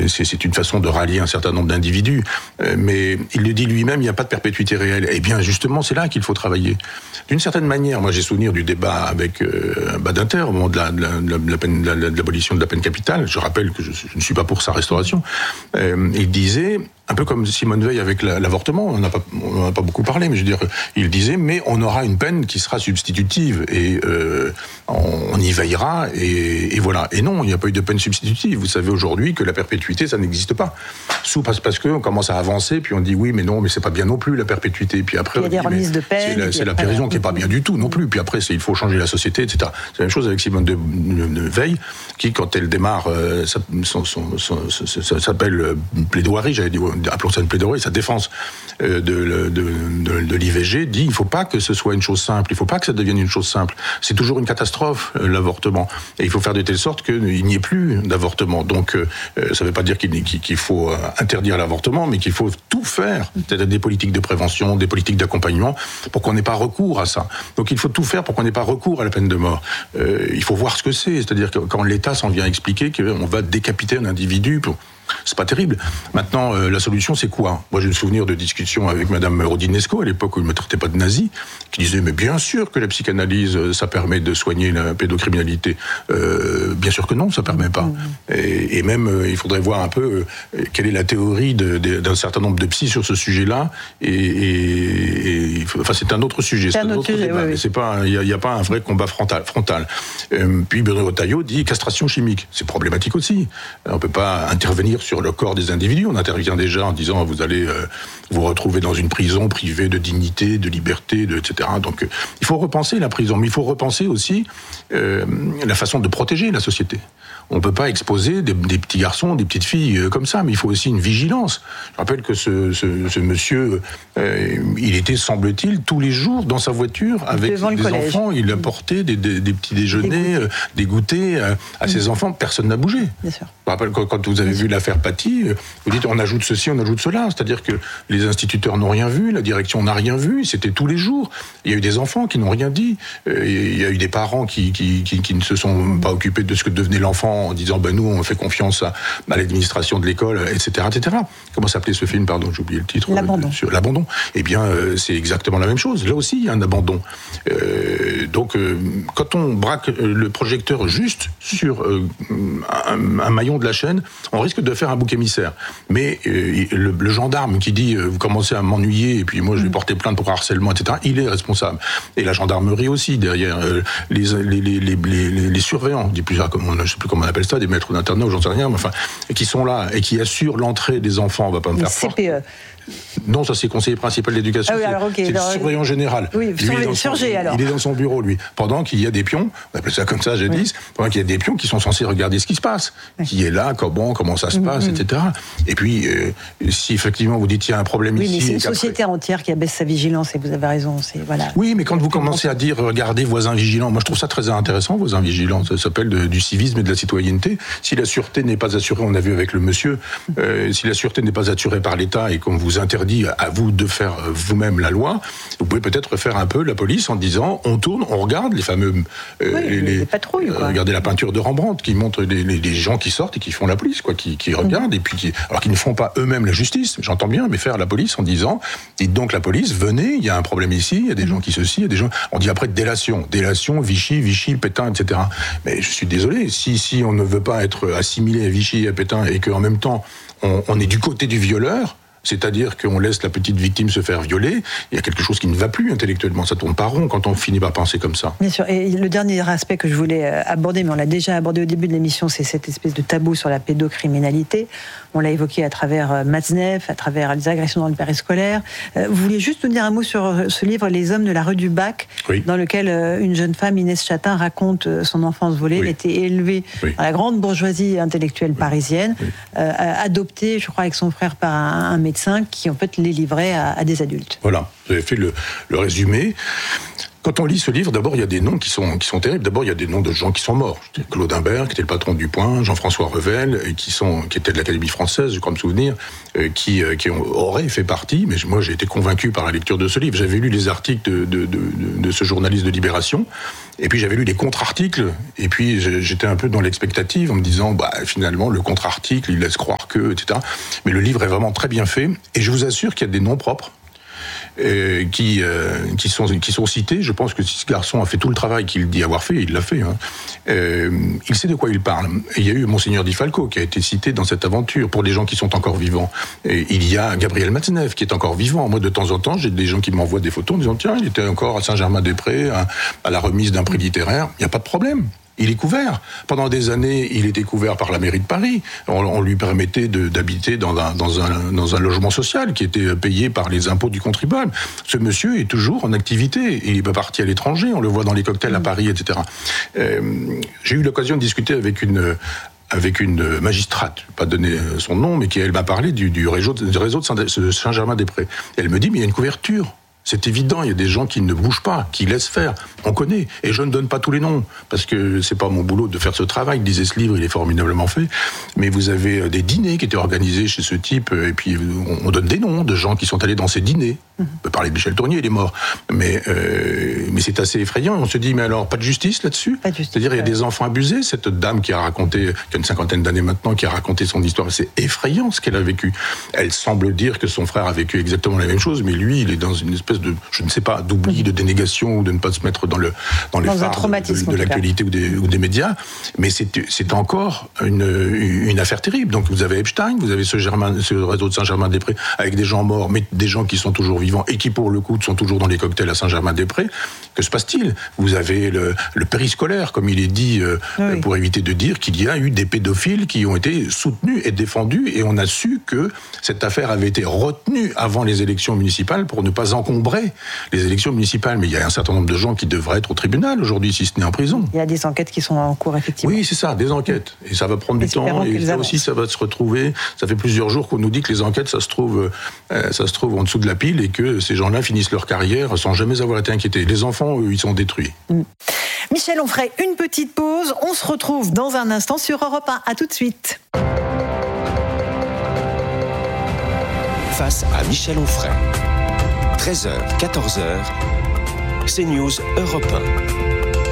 c'est une façon de rallier un certain nombre d'individus. Mais il le dit lui-même, il n'y a pas de perpétuité réelle. Eh bien, justement, c'est là qu'il faut travailler. D'une certaine manière, moi j'ai souvenir du débat avec Badinter au moment de l'abolition de la peine capitale. Je rappelle que je ne suis pas pour sa restauration. Il disait, un peu comme Simone Veil avec l'avortement, on n'en a pas beaucoup parlé, mais je veux dire, il disait, mais on aura une peine qui sera substitutive et on y veillera et voilà. Et non, il n'y a pas eu de peine substitutive. Vous savez aujourd'hui que la perpétuité, ça n'existe pas. Parce qu'on commence à avancer, puis on dit oui, mais non, mais c'est pas bien non plus la perpétuité. Puis après, il y a des remises de peine. C'est la prison qui est pas bien du tout non plus. Puis après, il faut changer la société, etc. C'est la même chose avec Simone de Veil, qui, quand elle démarre, ça s'appelle plaidoirie, j'avais dit, appelons ça une plaidoirie, sa défense de l'IVG, dit il ne faut pas que ce soit une chose simple, il ne faut pas que ça devienne une chose simple. C'est toujours une catastrophe, l'avortement. Et il faut faire de telle sorte qu'il n'y ait plus d'avortement. Donc, ça ne veut pas dire qu'il faut interdire l'avortement, mais qu'il faut tout faire, c'est-à-dire des politiques de prévention, des politiques d'accompagnement, pour qu'on n'ait pas recours à ça. Donc, il faut tout faire pour qu'on n'ait pas recours à la peine de mort. Il faut voir ce que c'est-à-dire que quand l'État s'en vient expliquer qu'on va décapiter un individu, c'est pas terrible. Maintenant, la solution, c'est quoi ? Moi, j'ai le souvenir de discussions avec Madame Rodinesco, à l'époque où il ne me traitait pas de nazi, qui disait, mais bien sûr que la psychanalyse, ça permet de soigner la pédocriminalité. Bien sûr que non, ça permet pas. Et même, il faudrait voir un peu quelle est la théorie d'un certain nombre de psys sur ce sujet-là. Enfin, c'est un autre sujet, c'est un autre débat. Oui. C'est pas, il n'y a pas un vrai combat frontal. Puis Bruno Retailleau dit castration chimique. C'est problématique aussi. On ne peut pas intervenir sur le corps des individus. On intervient déjà en disant vous allez vous retrouver dans une prison privée de dignité, de liberté, etc. Donc il faut repenser la prison, mais il faut repenser aussi la façon de protéger la société. On ne peut pas exposer des petits garçons, des petites filles comme ça, mais il faut aussi une vigilance. Je rappelle que ce monsieur, il était, semble-t-il, tous les jours dans sa voiture avec des enfants. Il apportait des petits déjeuners, des goûters à ses enfants. Personne n'a bougé. Bien sûr. Je rappelle que quand vous avez vu l'affaire Paty, vous dites on ajoute ceci, on ajoute cela. C'est-à-dire que les instituteurs n'ont rien vu, la direction n'a rien vu, c'était tous les jours. Il y a eu des enfants qui n'ont rien dit. Il y a eu des parents qui ne se sont pas occupés de ce que devenait l'enfant en disant nous on fait confiance à l'administration de l'école, etc. Comment s'appelait ce film, pardon, j'ai oublié le titre. L'abandon. L'abandon. Eh bien, c'est exactement la même chose. Là aussi, il y a un abandon. Donc, quand on braque le projecteur juste sur un maillon de la chaîne, on risque de faire un bouc émissaire. Mais le gendarme qui dit vous commencez à m'ennuyer et puis moi je vais porter plainte pour harcèlement, etc. Il est responsable. Et la gendarmerie aussi derrière. Les surveillants, je ne sais plus comment on appelle ça, des maîtres d'internat ou j'en sais rien, mais enfin, qui sont là et qui assurent l'entrée des enfants. On va pas me faire fort. CPE. Non, ça c'est conseiller principal d'éducation. Ah oui, alors, okay, c'est le surveillant général. Oui, surgé alors. Il est dans son bureau, lui. Pendant qu'il y a des pions, on appelle ça comme ça, jadis, pendant qu'il y a des pions qui sont censés regarder ce qui se passe. Qui est là, comment ça se passe, etc. Et puis, si effectivement vous dites il y a un problème ici. Oui, mais c'est une société entière qui abaisse sa vigilance et vous avez raison. Voilà. Oui, mais quand vous commencez à dire regardez voisins vigilants, moi je trouve ça très intéressant, voisins vigilants. Ça s'appelle du civisme et de la citoyenneté. Si la sûreté n'est pas assurée, on a vu avec le monsieur, si la sûreté n'est pas assurée par l'État et qu'on vous interdit à vous de faire vous-même la loi, vous pouvez peut-être faire un peu la police en disant on tourne, on regarde les fameux les patrouilles. Regardez la peinture de Rembrandt qui montre les gens qui sortent et qui font la police, qui regardent et puis alors qu'ils ne font pas eux-mêmes la justice. J'entends bien, mais faire la police en disant dites donc la police, venez, il y a un problème ici, il y a des gens qui ceci, il y a des gens. On dit après délation, Vichy, Pétain, etc. Mais je suis désolé, si on ne veut pas être assimilé à Vichy et à Pétain et qu'en même temps on est du côté du violeur. C'est-à-dire qu'on laisse la petite victime se faire violer, il y a quelque chose qui ne va plus intellectuellement, ça tourne pas rond quand on finit par penser comme ça. Bien sûr, et le dernier aspect que je voulais aborder, mais on l'a déjà abordé au début de l'émission, c'est cette espèce de tabou sur la pédocriminalité. On l'a évoqué à travers Matzneff, à travers les agressions dans le périscolaire. Vous vouliez juste nous dire un mot sur ce livre, Les hommes de la rue du Bac, oui. Dans lequel une jeune femme, Inès Chatin, raconte son enfance volée. Oui. Elle était élevée dans la grande bourgeoisie intellectuelle parisienne, adoptée, je crois, avec son frère par un médecin qui, en fait, les livrait à des adultes. Voilà, vous avez fait le résumé. Quand on lit ce livre, d'abord, il y a des noms qui sont terribles. D'abord, il y a des noms de gens qui sont morts. Claude Imbert, qui était le patron du Point, Jean-François Revel, qui était de l'Académie française, je crois me souvenir, qui auraient fait partie, mais moi, j'ai été convaincu par la lecture de ce livre. J'avais lu les articles de ce journaliste de Libération, et puis j'avais lu les contre-articles, et puis j'étais un peu dans l'expectative, en me disant, finalement, le contre-article, il laisse croire que, etc. Mais le livre est vraiment très bien fait, et je vous assure qu'il y a des noms propres, qui sont cités. Je pense que si ce garçon a fait tout le travail qu'il dit avoir fait, il l'a fait. Il sait de quoi il parle. Et il y a eu Monseigneur Di Falco qui a été cité dans cette aventure pour des gens qui sont encore vivants. Et il y a Gabriel Matzneff qui est encore vivant. Moi, de temps en temps, j'ai des gens qui m'envoient des photos en disant tiens, il était encore à Saint-Germain-des-Prés à la remise d'un prix littéraire. Il n'y a pas de problème. Il est couvert. Pendant des années, il était couvert par la mairie de Paris. On lui permettait d'habiter dans un logement social qui était payé par les impôts du contribuable. Ce monsieur est toujours en activité. Il n'est pas parti à l'étranger. On le voit dans les cocktails à Paris, etc. J'ai eu l'occasion de discuter avec une magistrate, je ne vais pas donner son nom, mais elle m'a parlé du réseau de Saint-Germain-des-Prés. Elle me dit, mais il y a une couverture. C'est évident, il y a des gens qui ne bougent pas, qui laissent faire. On connaît. Et je ne donne pas tous les noms, parce que c'est pas mon boulot de faire ce travail. Lisez ce livre, il est formidablement fait. Mais vous avez des dîners qui étaient organisés chez ce type, et puis on donne des noms de gens qui sont allés dans ces dîners. On peut parler de Michel Tournier, il est mort. Mais c'est assez effrayant. On se dit, mais alors, pas de justice là-dessus ? Pas de justice. C'est-à-dire, il y a des enfants abusés. Cette dame qui a une cinquantaine d'années maintenant, qui a raconté son histoire, c'est effrayant ce qu'elle a vécu. Elle semble dire que son frère a vécu exactement la même chose, mais lui, il est dans une espèce de, je ne sais pas, d'oubli, de dénégation, ou de ne pas se mettre dans les phares de l'actualité ou des médias. Mais c'est encore une affaire terrible. Donc vous avez Epstein, vous avez ce réseau de Saint-Germain-des-Prés avec des gens morts, mais des gens qui sont toujours vivants et qui, pour le coup, sont toujours dans les cocktails à Saint-Germain-des-Prés. Que se passe-t-il ? Vous avez le périscolaire, comme il est dit, pour éviter de dire qu'il y a eu des pédophiles qui ont été soutenus et défendus, et on a su que cette affaire avait été retenue avant les élections municipales pour ne pas encombrer les élections municipales. Mais il y a un certain nombre de gens qui devraient être au tribunal aujourd'hui, si ce n'est en prison. Il y a des enquêtes qui sont en cours, effectivement. Oui, c'est ça, des enquêtes. Et ça va prendre du temps, et ça aussi, ça va se retrouver. Ça fait plusieurs jours qu'on nous dit que les enquêtes, ça se trouve en dessous de la pile, et que ces gens-là finissent leur carrière sans jamais avoir été inquiétés. Les enfants, eux, ils sont détruits. Michel, on ferait une petite pause. On se retrouve dans un instant sur Europe 1. À tout de suite. Face à Michel Onfray. 13h, 14h, CNews Europe 1.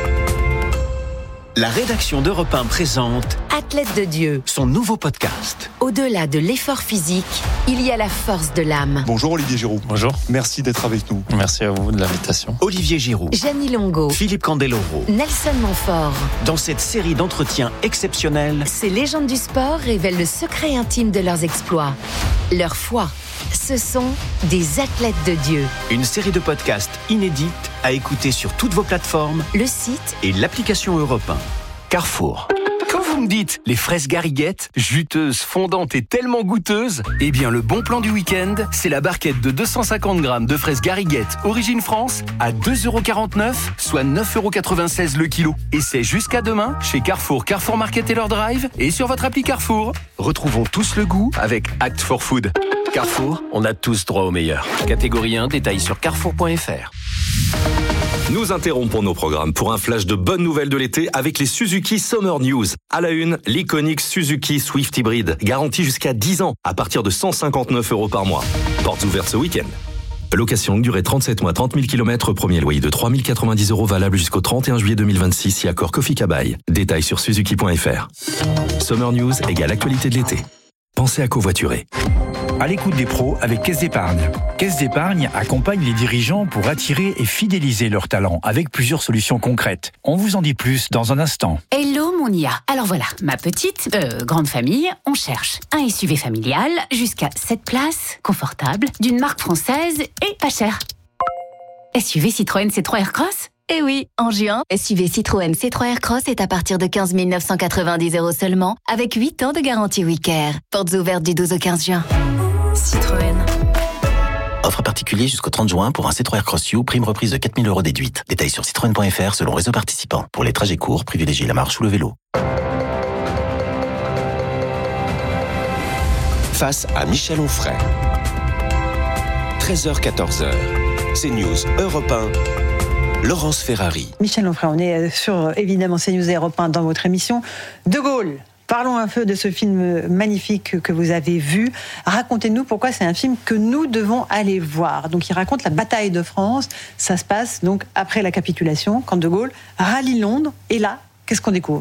La rédaction d'Europe 1 présente Athlète de Dieu, son nouveau podcast. Au-delà de l'effort physique, il y a la force de l'âme. Bonjour Olivier Giroud. Bonjour. Merci d'être avec nous. Merci à vous de l'invitation. Olivier Giroud, Jeannie Longo, Philippe Candeloro. Nelson Montfort. Dans cette série d'entretiens exceptionnels, Ces légendes du sport révèlent le secret intime de leurs exploits, leur foi. Ce sont des athlètes de Dieu. Une série de podcasts inédites à écouter sur toutes vos plateformes, Le site et l'application Europe 1. Carrefour. Quand vous me dites les fraises Garriguette, juteuses, fondantes et tellement goûteuses, eh bien le bon plan du week-end, c'est la barquette de 250 grammes de fraises Garriguette origine France à 2,49€, soit 9,96€ le kilo. Et c'est jusqu'à demain chez Carrefour, Carrefour Market et leur drive et sur votre appli Carrefour. Retrouvons tous le goût avec Act for Food. Carrefour, on a tous droit au meilleur. Catégorie 1, détails sur carrefour.fr. Nous interrompons nos programmes pour un flash de bonnes nouvelles de l'été avec les Suzuki Summer News. À la une, l'iconique Suzuki Swift Hybrid, garantie jusqu'à 10 ans, à partir de 159€ par mois. Portes ouvertes ce week-end. Location durée 37 mois, 30 000 km, premier loyer de 3 090€, valable jusqu'au 31 juillet 2026, si accord Kofi Kabaï. Détails sur suzuki.fr. Summer News égale actualité de l'été. Pensez à covoiturer. À l'écoute des pros avec Caisse d'Épargne. Caisse d'Épargne accompagne les dirigeants pour attirer et fidéliser leurs talents avec plusieurs solutions concrètes. On vous en dit plus dans un instant. Hello mon IA. Alors voilà, ma petite, grande famille, on cherche un SUV familial jusqu'à 7 places, confortable, d'une marque française et pas cher. SUV Citroën C3 Aircross ? Eh oui, en juin, SUV Citroën C3 Aircross est à partir de 15 990€ seulement, avec 8 ans de garantie WeCare. Portes ouvertes du 12 au 15 juin. Citroën. Offre particulier jusqu'au 30 juin pour un C3 Aircross U, prime reprise de 4 000€ déduite. Détails sur citroën.fr selon réseau participant. Pour les trajets courts, privilégiez la marche ou le vélo. Face à Michel Onfray. 13h, 14h, CNews Europe 1. Laurence Ferrari. Michel Onfray, on est sur évidemment CNews et Europe 1 dans votre émission De Gaulle. Parlons un peu de ce film magnifique que vous avez vu. Racontez-nous pourquoi c'est un film que nous devons aller voir. Donc il raconte la bataille de France. Ça se passe donc après la capitulation, quand De Gaulle rallie Londres. Et là, qu'est-ce qu'on découvre ?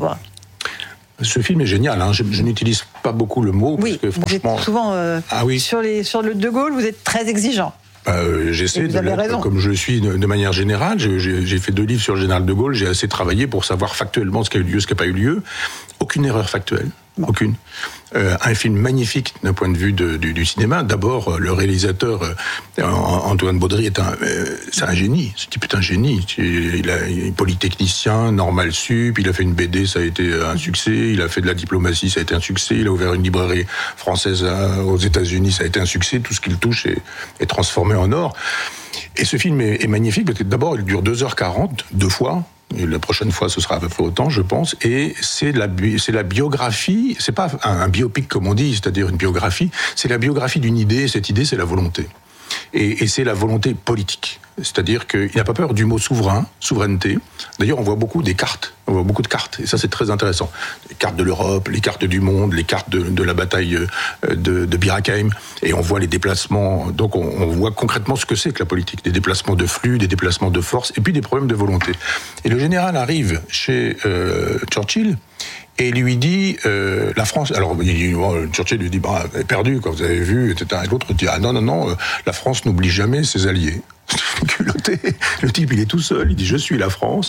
Ce film est génial. Je n'utilise pas beaucoup le mot. Oui, parce que, franchement, vous êtes souvent sur le De Gaulle, vous êtes très exigeant. J'essaie de l'être comme je suis de manière générale. J'ai fait 2 livres sur le général de Gaulle. J'ai assez travaillé pour savoir factuellement ce qui a eu lieu, ce qui n'a pas eu lieu. Aucune erreur factuelle. Bon. Aucune. Un film magnifique d'un point de vue du cinéma. D'abord, le réalisateur Antoine Baudry c'est un génie. Ce type est un génie. Il est polytechnicien, normal sup. Il a fait une BD, ça a été un succès. Il a fait de la diplomatie, ça a été un succès. Il a ouvert une librairie française aux États-Unis, ça a été un succès. Tout ce qu'il touche est transformé en or. Et ce film est magnifique parce que d'abord, il dure 2h40, 2 fois. Et la prochaine fois, ce sera à peu près autant, je pense. Et c'est la biographie, c'est pas un biopic comme on dit, c'est-à-dire une biographie, c'est la biographie d'une idée, et cette idée, c'est la volonté. Et c'est la volonté politique. C'est-à-dire qu'il n'a pas peur du mot souveraineté. D'ailleurs, on voit beaucoup de cartes. Et ça, c'est très intéressant. Les cartes de l'Europe, les cartes du monde, les cartes de la bataille de Bir Hakeim. Et on voit les déplacements. Donc, on voit concrètement ce que c'est que la politique. Des déplacements de flux, des déplacements de force, et puis des problèmes de volonté. Et le général arrive chez Churchill, et lui dit, la France... Alors, Churchill lui dit, elle est perdue, quand vous avez vu, etc. Et l'autre dit, non, la France n'oublie jamais ses alliés. Culotté. Le type, il est tout seul, il dit, je suis la France.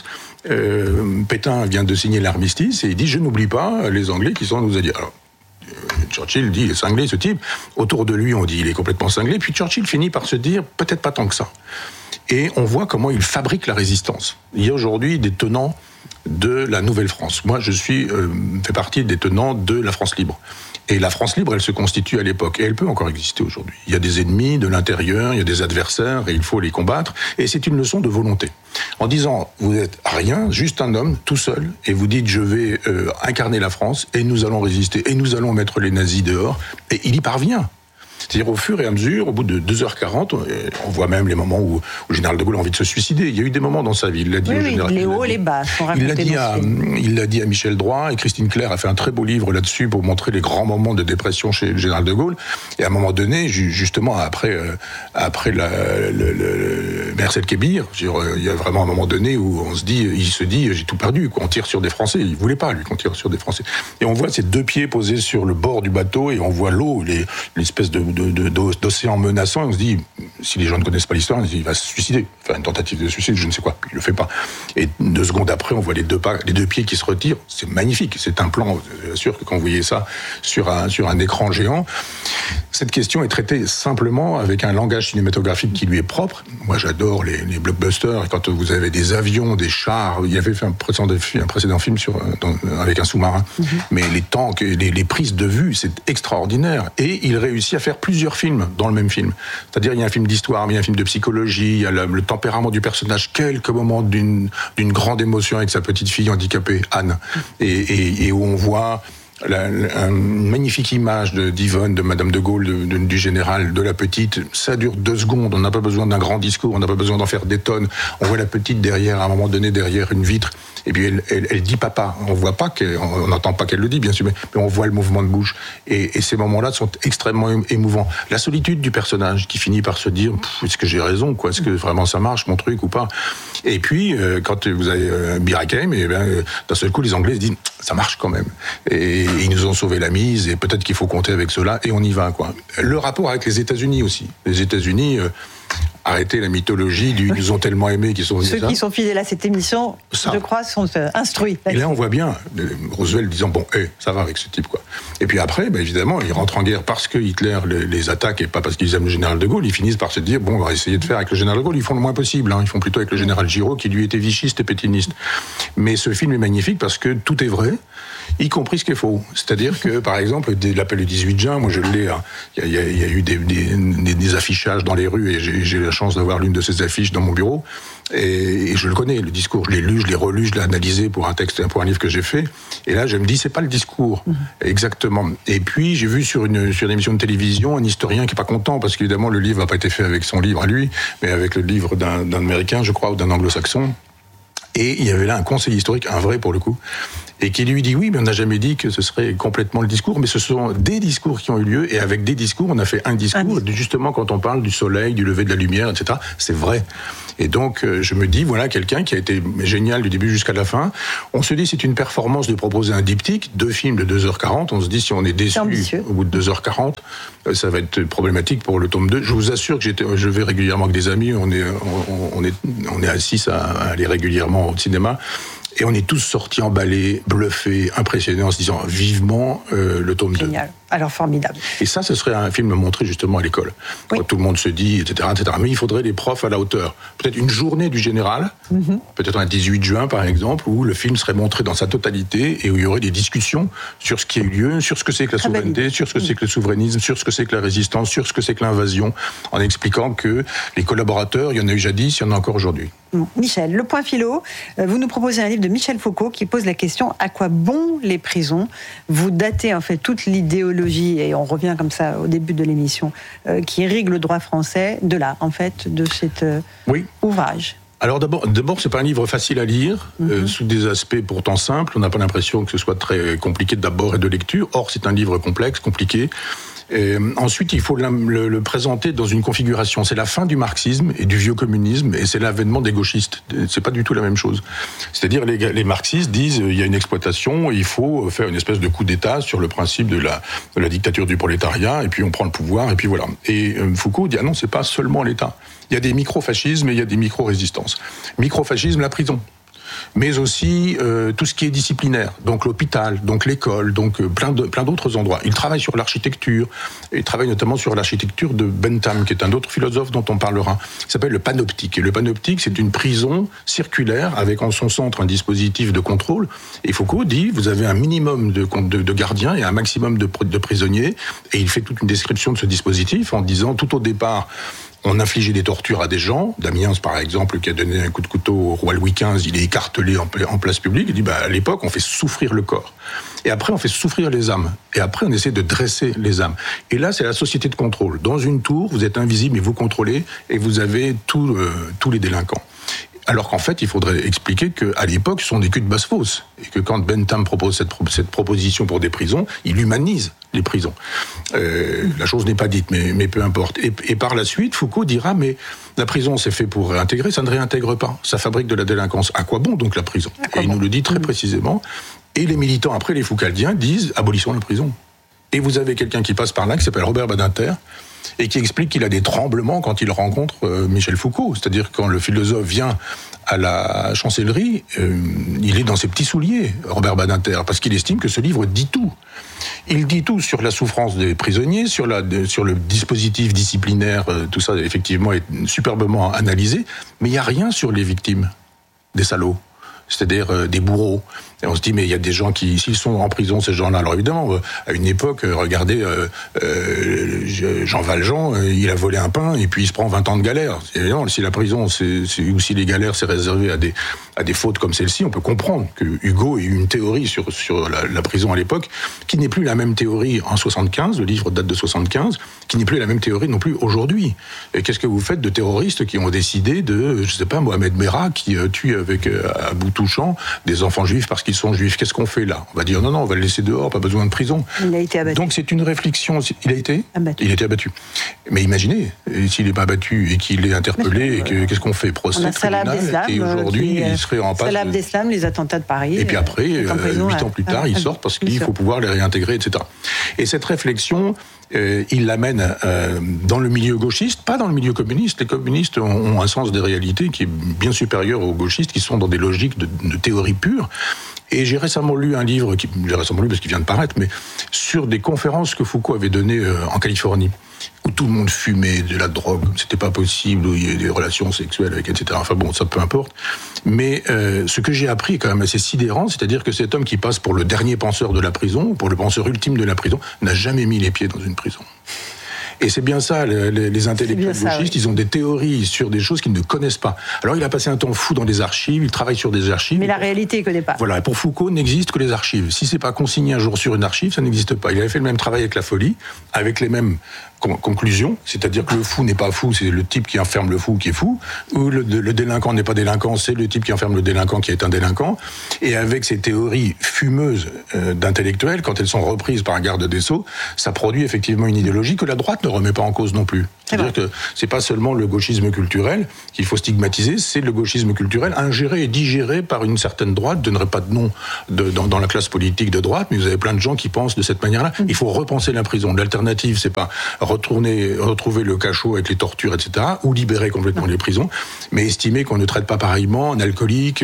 Pétain vient de signer l'armistice, et il dit, je n'oublie pas les Anglais qui sont nos alliés. Alors, Churchill dit, il est cinglé, ce type. Autour de lui, on dit, il est complètement cinglé. Puis Churchill finit par se dire, peut-être pas tant que ça. Et on voit comment il fabrique la résistance. Il y a aujourd'hui des tenants de la Nouvelle-France. Moi, je fais partie des tenants de la France libre. Et la France libre, elle se constitue à l'époque. Et elle peut encore exister aujourd'hui. Il y a des ennemis de l'intérieur, il y a des adversaires, et il faut les combattre. Et c'est une leçon de volonté. En disant, vous n'êtes rien, juste un homme, tout seul, et vous dites, je vais incarner la France, et nous allons résister, et nous allons mettre les nazis dehors. Et il y parvient. C'est-à-dire au fur et à mesure, au bout de 2h40, on voit même les moments où le général de Gaulle a envie de se suicider. Il y a eu des moments dans sa vie. Il l'a dit au général. Les hauts et les bas sont racontés il l'a dit à Michel Droit, et Christine Claire a fait un très beau livre là-dessus pour montrer les grands moments de dépression chez le général de Gaulle. Et à un moment donné, justement après Mersel Kébir, il y a vraiment un moment donné où il se dit, j'ai tout perdu, on tire sur des Français. Il voulait pas, lui, qu'on tire sur des Français. Et on voit ses 2 pieds posés sur le bord du bateau, et on voit l'eau, l'espèce d'océan menaçant, et on se dit, si les gens ne connaissent pas l'histoire, il va se suicider, faire une tentative de suicide, je ne sais quoi, il le fait pas. Et 2 secondes après, on voit les 2 pieds qui se retirent, c'est magnifique, c'est un plan, je suis sûr que quand vous voyez ça sur un écran géant, cette question est traitée simplement avec un langage cinématographique qui lui est propre. Moi, j'adore les blockbusters, et quand vous avez des avions, des chars, il avait fait un précédent film avec un sous-marin, mais les tanks, les prises de vue, c'est extraordinaire, et il réussit à faire plusieurs films dans le même film. C'est-à-dire, il y a un film d'histoire, mais il y a un film de psychologie, il y a le tempérament du personnage, quelques moments d'une grande émotion avec sa petite fille handicapée, Anne, et où on voit une magnifique image d'Yvonne, de Madame de Gaulle, du général, de la petite. Ça dure 2 secondes, on n'a pas besoin d'un grand discours, on n'a pas besoin d'en faire des tonnes. On voit la petite derrière, à un moment donné, derrière une vitre, et puis elle dit papa. On voit pas on n'entend pas qu'elle le dit, bien sûr, mais on voit le mouvement de bouche. Et ces moments-là sont extrêmement émouvants. La solitude du personnage, qui finit par se dire, est-ce que j'ai raison, quoi? Est-ce que vraiment ça marche, mon truc, ou pas? Et puis, quand vous avez Bir Hakeim, d'un seul coup, les Anglais se disent, ça marche quand même. Et ils nous ont sauvé la mise, et peut-être qu'il faut compter avec cela, et on y va, quoi. Le rapport avec les États-Unis aussi. Les États-Unis, arrêter la mythologie du « ils nous ont tellement aimés qu'ils sont... » Ceux qui sont fidèles à cette émission, je crois, sont instruits. Et là, on voit bien Roosevelt disant, ça va avec ce type, quoi. Et puis après, évidemment, ils rentrent en guerre parce que Hitler les attaque, et pas parce qu'ils aiment le général de Gaulle. Ils finissent par se dire, on va essayer de faire avec le général de Gaulle. Ils font le moins possible, ils font plutôt avec le général Giraud, qui lui était vichiste et pétiniste. Mais ce film est magnifique parce que tout est vrai, y compris ce qui est faux. C'est-à-dire que, par exemple, l'appel du 18 juin, moi je l'ai, il y a eu des affichages dans les rues, et j'ai la chance d'avoir l'une de ces affiches dans mon bureau, et je le connais, le discours, je l'ai lu, je l'ai relu, je l'ai analysé pour un livre que j'ai fait, et là je me dis, c'est pas le discours, exactement. Et puis j'ai vu sur une émission de télévision un historien qui est pas content, parce qu'évidemment le livre n'a pas été fait avec son livre à lui, mais avec le livre d'un Américain, je crois, ou d'un Anglo-Saxon, Et il y avait là un conseiller historique, un vrai pour le coup, et qui lui dit oui, mais on n'a jamais dit que ce serait complètement le discours, mais ce sont des discours qui ont eu lieu, et avec des discours, on a fait un discours, justement quand on parle du soleil, du lever de la lumière, etc. C'est vrai. Et donc, je me dis, voilà quelqu'un qui a été génial du début jusqu'à la fin. On se dit, c'est une performance de proposer un diptyque, 2 films de 2h40. On se dit, si on est déçu au bout de 2h40, ça va être problématique pour le tome 2. Je vous assure que je vais régulièrement avec des amis, on est assis à aller régulièrement au cinéma. Et on est tous sortis emballés, bluffés, impressionnés en se disant vivement le tome 2. Génial. Alors formidable. Et ça, ce serait un film montré justement à l'école. Oui. Tout le monde se dit, etc., etc. Mais il faudrait des profs à la hauteur. Peut-être une journée du général, peut-être un 18 juin par exemple, où le film serait montré dans sa totalité et où il y aurait des discussions sur ce qui a eu lieu, sur ce que c'est que la souveraineté, sur ce que c'est que le souverainisme, sur ce que c'est que la résistance, sur ce que c'est que l'invasion, en expliquant que les collaborateurs, il y en a eu jadis, il y en a encore aujourd'hui. Michel, le point philo, vous nous proposez un livre de Michel Foucault qui pose la question à quoi bon les prisons ? Vous datez en fait toute l'idéologie, et on revient comme ça au début de l'émission, qui irrigue le droit français, de là en fait, de cet ouvrage. Alors d'abord, c'est pas un livre facile à lire, sous des aspects pourtant simples. On n'a pas l'impression que ce soit très compliqué d'abord et de lecture. Or, c'est un livre complexe, compliqué. Et ensuite, il faut le présenter dans une configuration. C'est la fin du marxisme et du vieux communisme, et c'est l'avènement des gauchistes. C'est pas du tout la même chose. C'est-à-dire, les marxistes disent il y a une exploitation, il faut faire une espèce de coup d'État sur le principe de la dictature du prolétariat, et puis on prend le pouvoir, et puis voilà. Et Foucault dit ah non, c'est pas seulement l'État. Il y a des micro-fascismes et il y a des micro-résistances. Micro-fascisme, la prison. Mais aussi tout ce qui est disciplinaire, donc l'hôpital, donc l'école, donc plein d'autres endroits. Il travaille sur l'architecture, il travaille notamment sur l'architecture de Bentham, qui est un autre philosophe dont on parlera, qui s'appelle le panoptique. Et le panoptique, c'est une prison circulaire avec en son centre un dispositif de contrôle. Et Foucault dit, vous avez un minimum de gardiens et un maximum de prisonniers, et il fait toute une description de ce dispositif en disant, tout au départ, on infligeait des tortures à des gens. Damiens, par exemple, qui a donné un coup de couteau au roi Louis XV, il est écartelé en place publique. Il dit, à l'époque, on fait souffrir le corps. Et après, on fait souffrir les âmes. Et après, on essaie de dresser les âmes. Et là, c'est la société de contrôle. Dans une tour, vous êtes invisible, mais vous contrôlez, et vous avez tous les délinquants. Alors qu'en fait, il faudrait expliquer qu'à l'époque, ce sont des culs de basse-fosse. Et que quand Bentham propose cette proposition pour des prisons, il humanise les prisons. La chose n'est pas dite, mais peu importe. Et par la suite, Foucault dira, mais la prison, c'est fait pour réintégrer, ça ne réintègre pas. Ça fabrique de la délinquance. À quoi bon donc la prison ? Et il nous le dit très précisément. Et les militants, après les Foucaldiens, disent, abolissons la prison. Et vous avez quelqu'un qui passe par là, qui s'appelle Robert Badinter, et qui explique qu'il a des tremblements quand il rencontre Michel Foucault. C'est-à-dire quand le philosophe vient à la chancellerie, il est dans ses petits souliers, Robert Badinter, parce qu'il estime que ce livre dit tout. Il dit tout sur la souffrance des prisonniers, sur le dispositif disciplinaire, tout ça effectivement est superbement analysé, mais il n'y a rien sur les victimes, des salauds, c'est-à-dire des bourreaux. Et on se dit, mais il y a des gens qui, s'ils sont en prison, ces gens-là, alors évidemment, à une époque, regardez, Jean Valjean, il a volé un pain et puis il se prend 20 ans de galère. Évidemment, si la prison, ou si les galères, c'est réservé à des fautes comme celle-ci, on peut comprendre que Hugo ait eu une théorie sur la prison à l'époque, qui n'est plus la même théorie en 75, le livre date de 75, qui n'est plus la même théorie non plus aujourd'hui. Et qu'est-ce que vous faites de terroristes qui ont décidé de, je sais pas, Mohamed Merah, qui tue à bout touchant des enfants juifs parce qu'ils sont juifs. Qu'est-ce qu'on fait là ? On va dire non, on va le laisser dehors, pas besoin de prison. Il a été abattu. Donc c'est une réflexion. Il a été abattu. Il a été abattu. Mais imaginez, s'il n'est pas abattu et qu'il est interpellé, qu'est-ce qu'on fait ? Procès, tribunal, et aujourd'hui il serait en passe. Salah Abdeslam, les attentats de Paris. Et puis après, 8 ans plus tard, ils sortent parce qu'il faut pouvoir les réintégrer, etc. Et cette réflexion, il l'amène dans le milieu gauchiste, pas dans le milieu communiste. Les communistes ont un sens des réalités qui est bien supérieur aux gauchistes, qui sont dans des logiques de théorie pure. Et j'ai récemment lu un livre, parce qu'il vient de paraître, mais sur des conférences que Foucault avait données en Californie, où tout le monde fumait de la drogue, c'était pas possible, où il y avait des relations sexuelles avec, etc. Enfin bon, ça peu importe. Mais ce que j'ai appris est quand même assez sidérant, c'est-à-dire que cet homme qui passe pour le dernier penseur de la prison, pour le penseur ultime de la prison, n'a jamais mis les pieds dans une prison. Et c'est bien ça, les intellectuels gauchistes, ils ont des théories sur des choses qu'ils ne connaissent pas. Alors il a passé un temps fou dans des archives, il travaille sur des archives. Mais la réalité, il ne connaît pas. Voilà, et pour Foucault, n'existe que les archives. Si c'est pas consigné un jour sur une archive, ça n'existe pas. Il avait fait le même travail avec la folie, avec les mêmes conclusion, c'est-à-dire que le fou n'est pas fou, c'est le type qui enferme le fou qui est fou, ou le délinquant n'est pas délinquant, c'est le type qui enferme le délinquant qui est un délinquant. Et avec ces théories fumeuses d'intellectuels, quand elles sont reprises par un garde des Sceaux, ça produit effectivement une idéologie que la droite ne remet pas en cause non plus. C'est-à-dire que c'est pas seulement le gauchisme culturel qu'il faut stigmatiser, c'est le gauchisme culturel ingéré et digéré par une certaine droite. Je ne donnerai pas de nom dans la classe politique de droite, mais vous avez plein de gens qui pensent de cette manière-là. Il faut repenser la prison. L'alternative, c'est pas retrouver le cachot avec les tortures, etc., ou libérer complètement les prisons, mais estimer qu'on ne traite pas pareillement un alcoolique,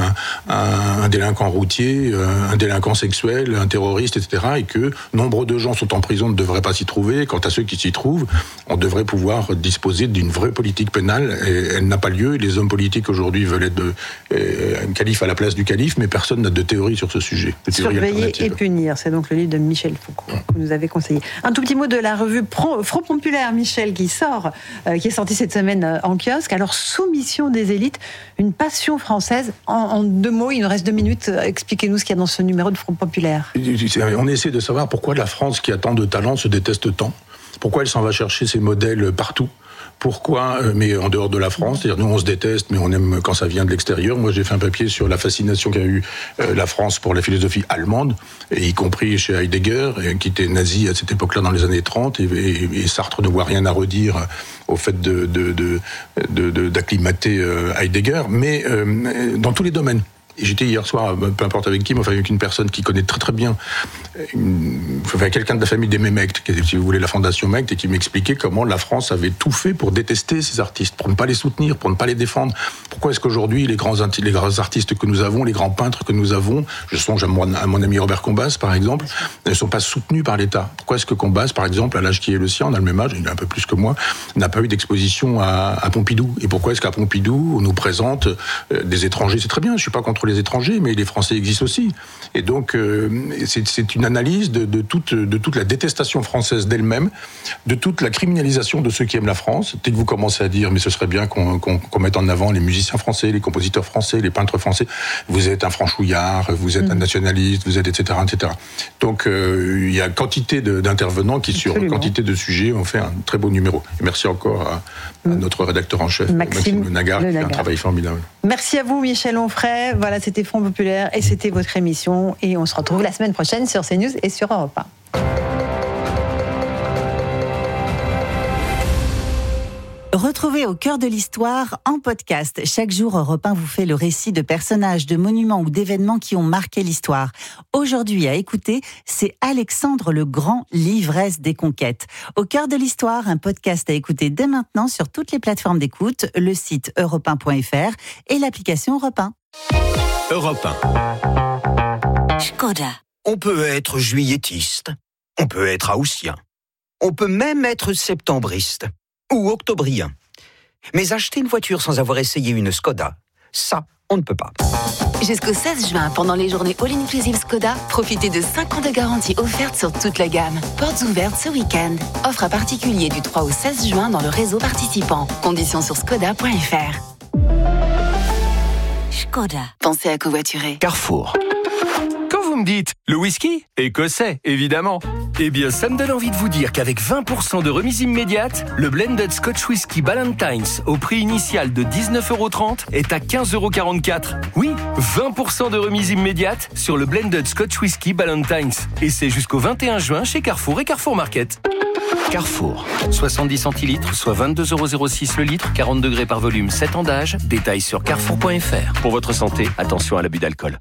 un délinquant routier, un délinquant sexuel, un terroriste, etc., et que nombre de gens sont en prison, ne devraient pas s'y trouver. Quant à ceux qui s'y trouvent, on devrait pouvoir disposer d'une vraie politique pénale, et elle n'a pas lieu. Les hommes politiques aujourd'hui veulent être un calife à la place du calife, mais personne n'a de théorie sur ce sujet. Surveiller et punir, c'est donc le livre de Michel Foucault que vous nous avez conseillé. Un tout petit mot de la revue Front Populaire, Michel, qui est sortie cette semaine en kiosque. Alors, Soumission des élites, une passion française. En 2 mots, il nous reste 2 minutes. Expliquez-nous ce qu'il y a dans ce numéro de Front Populaire. On essaie de savoir pourquoi la France, qui a tant de talent, se déteste tant. Pourquoi elle s'en va chercher ses modèles partout. Pourquoi, mais en dehors de la France, c'est-à-dire nous on se déteste, mais on aime quand ça vient de l'extérieur. Moi j'ai fait un papier sur la fascination qu'a eu la France pour la philosophie allemande, et y compris chez Heidegger, qui était nazi à cette époque-là dans les années 30, et Sartre ne voit rien à redire au fait d'acclimater Heidegger, mais dans tous les domaines. Et j'étais hier soir, peu importe avec qui, mais enfin avec une personne qui connaît très très bien, quelqu'un de la famille des Mémectes, si vous voulez la fondation Mecte, et qui m'expliquait comment la France avait tout fait pour détester ces artistes, pour ne pas les soutenir, pour ne pas les défendre. Pourquoi est-ce qu'aujourd'hui les grands artistes que nous avons, les grands peintres que nous avons, je songe à mon ami Robert Combas par exemple, ne sont pas soutenus par l'État? Pourquoi est-ce que Combas, par exemple, à l'âge qui est le sien, on a le même âge, il est un peu plus que moi, n'a pas eu d'exposition à Pompidou? Et pourquoi est-ce qu'à Pompidou on nous présente des étrangers? C'est très bien, je suis pas contre les étrangers, mais les Français existent aussi. Et donc, c'est une analyse de toute la détestation française d'elle-même, de toute la criminalisation de ceux qui aiment la France. Dès que vous commencez à dire, mais ce serait bien qu'on mette en avant les musiciens français, les compositeurs français, les peintres français, vous êtes un franchouillard, vous êtes un nationaliste, vous êtes etc., etc. Donc, il y a quantité d'intervenants qui, sur quantité de sujets, ont fait un très beau numéro. Et merci encore à notre rédacteur en chef, Maxime Le Nagar, qui fait un travail formidable. Merci à vous, Michel Onfray. Voilà, c'était Front Populaire et c'était votre émission. Et on se retrouve la semaine prochaine sur CNews et sur Europe 1. Retrouvez Au cœur de l'histoire en podcast. Chaque jour, Europe 1 vous fait le récit de personnages, de monuments ou d'événements qui ont marqué l'histoire. Aujourd'hui, à écouter, c'est Alexandre le Grand, l'ivresse des conquêtes. Au cœur de l'histoire, un podcast à écouter dès maintenant sur toutes les plateformes d'écoute, le site europe1.fr et l'application Europe 1. Europe 1. Škoda. On peut être juilletiste, on peut être haussien, on peut même être septembriste ou octobrien. Mais acheter une voiture sans avoir essayé une Škoda, ça, on ne peut pas. Jusqu'au 16 juin, pendant les journées All-Inclusive Škoda, profitez de 5 ans de garantie offerte sur toute la gamme. Portes ouvertes ce week-end. Offre à particulier du 3 au 16 juin dans le réseau participant. Conditions sur škoda.fr. Škoda. Pensez à covoiturer. Carrefour. Quand vous me dites le whisky, écossais, évidemment. Eh bien, ça me donne envie de vous dire qu'avec 20% de remise immédiate, le Blended Scotch Whisky Ballantines, au prix initial de 19,30 € est à 15,44 €. Oui, 20% de remise immédiate sur le Blended Scotch Whisky Ballantines. Et c'est jusqu'au 21 juin chez Carrefour et Carrefour Market. Carrefour. 70 centilitres, soit 22,06 € le litre, 40 degrés par volume, 7 ans d'âge. Détails sur carrefour.fr. Pour votre santé, attention à l'abus d'alcool.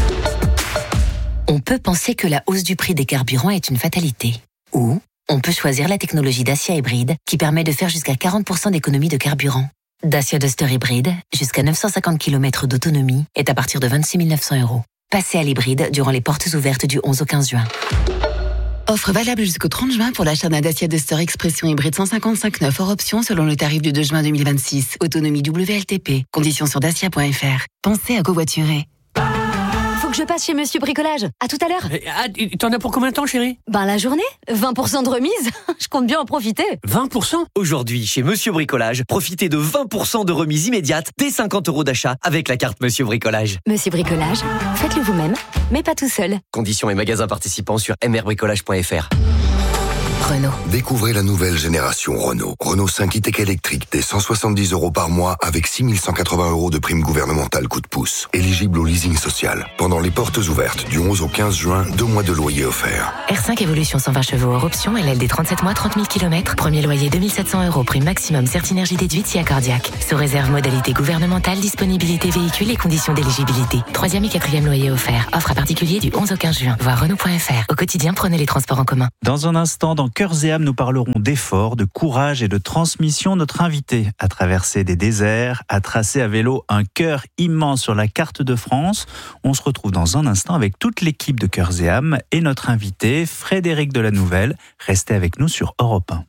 On peut penser que la hausse du prix des carburants est une fatalité. Ou on peut choisir la technologie Dacia Hybride qui permet de faire jusqu'à 40% d'économie de carburant. Dacia Duster Hybride, jusqu'à 950 km d'autonomie, est à partir de 26 900 €. Passez à l'hybride durant les portes ouvertes du 11 au 15 juin. Offre valable jusqu'au 30 juin pour l'achat d'un Dacia Duster Expression hybride 155/9 hors option selon le tarif du 2 juin 2026. Autonomie WLTP. Conditions sur dacia.fr. Pensez à covoiturer. Faut que je passe chez Monsieur Bricolage. À tout à l'heure. T'en as pour combien de temps, chérie? La journée. 20% de remise. Je compte bien en profiter. 20%? Aujourd'hui, chez Monsieur Bricolage, profitez de 20% de remise immédiate dès 50 € d'achat avec la carte Monsieur Bricolage. Monsieur Bricolage, faites-le vous-même, mais pas tout seul. Conditions et magasins participants sur mrbricolage.fr. Renault. Découvrez la nouvelle génération Renault. Renault 5 e-Tech électrique dès 170 € par mois avec 6 180 € de prime gouvernementale coup de pouce. Éligible au leasing social. Pendant les portes ouvertes du 11 au 15 juin, 2 mois de loyer offerts. R5 Evolution 120 chevaux hors option, LLD 37 mois, 30 000 km. Premier loyer 2700 €, prime maximum Certinergie déduite si accordiaque. Sous réserve modalité gouvernementale, disponibilité véhicule et conditions d'éligibilité. 3e et 4e loyer offert. Offre à particulier du 11 au 15 juin. Voir Renault.fr. Au quotidien, prenez les transports en commun. Dans un instant, dans Cœurs et âmes, nous parlerons d'efforts, de courage et de transmission. Notre invité a traversé des déserts, a tracé à vélo un cœur immense sur la carte de France. On se retrouve dans un instant avec toute l'équipe de Cœurs et âmes et notre invité, Frédéric Delanouvelle. Restez avec nous sur Europe 1.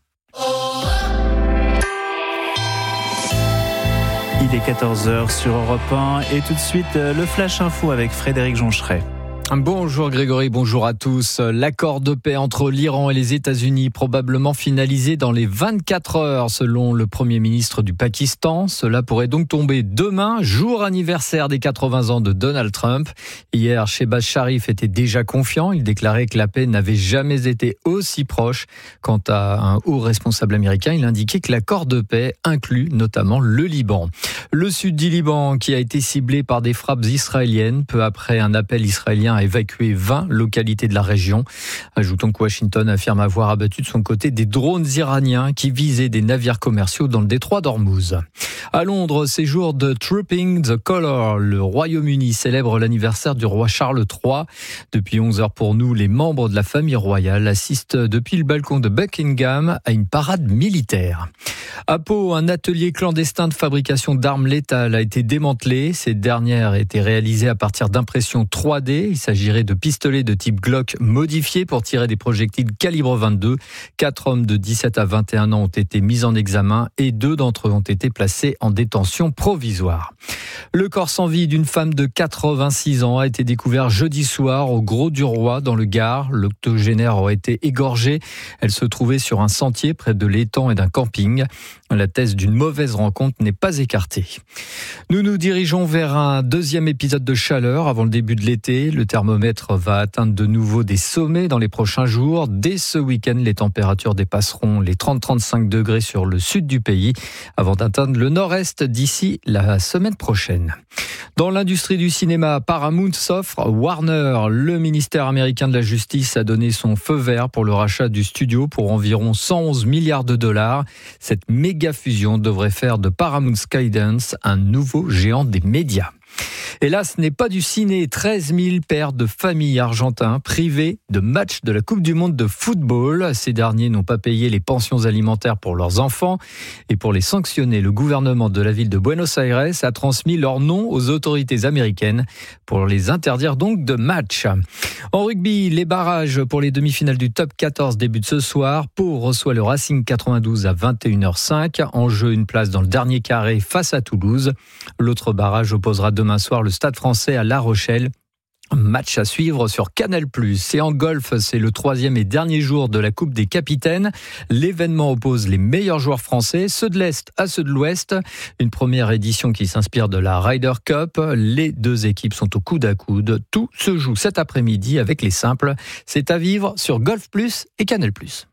Il est 14h sur Europe 1 et tout de suite le Flash Info avec Frédéric Joncheret. Bonjour Grégory, bonjour à tous. L'accord de paix entre l'Iran et les États-Unis probablement finalisé dans les 24 heures selon le Premier ministre du Pakistan. Cela pourrait donc tomber demain, jour anniversaire des 80 ans de Donald Trump. Hier, Shehbaz Sharif était déjà confiant. Il déclarait que la paix n'avait jamais été aussi proche. Quant à un haut responsable américain, il indiquait que l'accord de paix inclut notamment le Liban. Le sud du Liban qui a été ciblé par des frappes israéliennes peu après un appel israélien à évacuer 20 localités de la région. Ajoutons que Washington affirme avoir abattu de son côté des drones iraniens qui visaient des navires commerciaux dans le détroit d'Ormuz. À Londres, c'est jour de Trooping the Colour. Le Royaume-Uni célèbre l'anniversaire du roi Charles III. Depuis 11h pour nous, les membres de la famille royale assistent depuis le balcon de Buckingham à une parade militaire. À Pau, un atelier clandestin de fabrication d'armes létales a été démantelé. Ces dernières étaient réalisées à partir d'impressions 3D. Il s'agirait de pistolets de type Glock modifiés pour tirer des projectiles calibre 22. 4 hommes de 17 à 21 ans ont été mis en examen et 2 d'entre eux ont été placés en détention provisoire. Le corps sans vie d'une femme de 86 ans a été découvert jeudi soir au Gros du Roi dans le Gard. L'octogénaire aurait été égorgée. Elle se trouvait sur un sentier près de l'étang et d'un camping. La thèse d'une mauvaise rencontre n'est pas écartée. Nous nous dirigeons vers un deuxième épisode de chaleur avant le début de l'été. Le thermomètre va atteindre de nouveau des sommets dans les prochains jours. Dès ce week-end, les températures dépasseront les 30-35 degrés sur le sud du pays avant d'atteindre le nord-est d'ici la semaine prochaine. Dans l'industrie du cinéma, Paramount s'offre Warner. Le ministère américain de la Justice a donné son feu vert pour le rachat du studio pour environ 111 milliards de dollars. Cette méga fusion devrait faire de Paramount Skydance un nouveau géant des médias. Et là, ce n'est pas du ciné. 13 000 pères de familles argentins privés de matchs de la Coupe du Monde de football. Ces derniers n'ont pas payé les pensions alimentaires pour leurs enfants. Et pour les sanctionner, le gouvernement de la ville de Buenos Aires a transmis leur nom aux autorités américaines pour les interdire donc de matchs. En rugby, les barrages pour les demi-finales du top 14 débutent ce soir. Pau reçoit le Racing 92 à 21h05. En jeu, une place dans le dernier carré face à Toulouse. L'autre barrage opposera demain soir le Stade Français à La Rochelle. Match à suivre sur Canal+. Et en golf, c'est le 3e et dernier jour de la Coupe des Capitaines. L'événement oppose les meilleurs joueurs français, ceux de l'Est à ceux de l'Ouest. Une première édition qui s'inspire de la Ryder Cup. Les deux équipes sont au coude à coude. Tout se joue cet après-midi avec les simples. C'est à vivre sur Golf Plus et Canal+.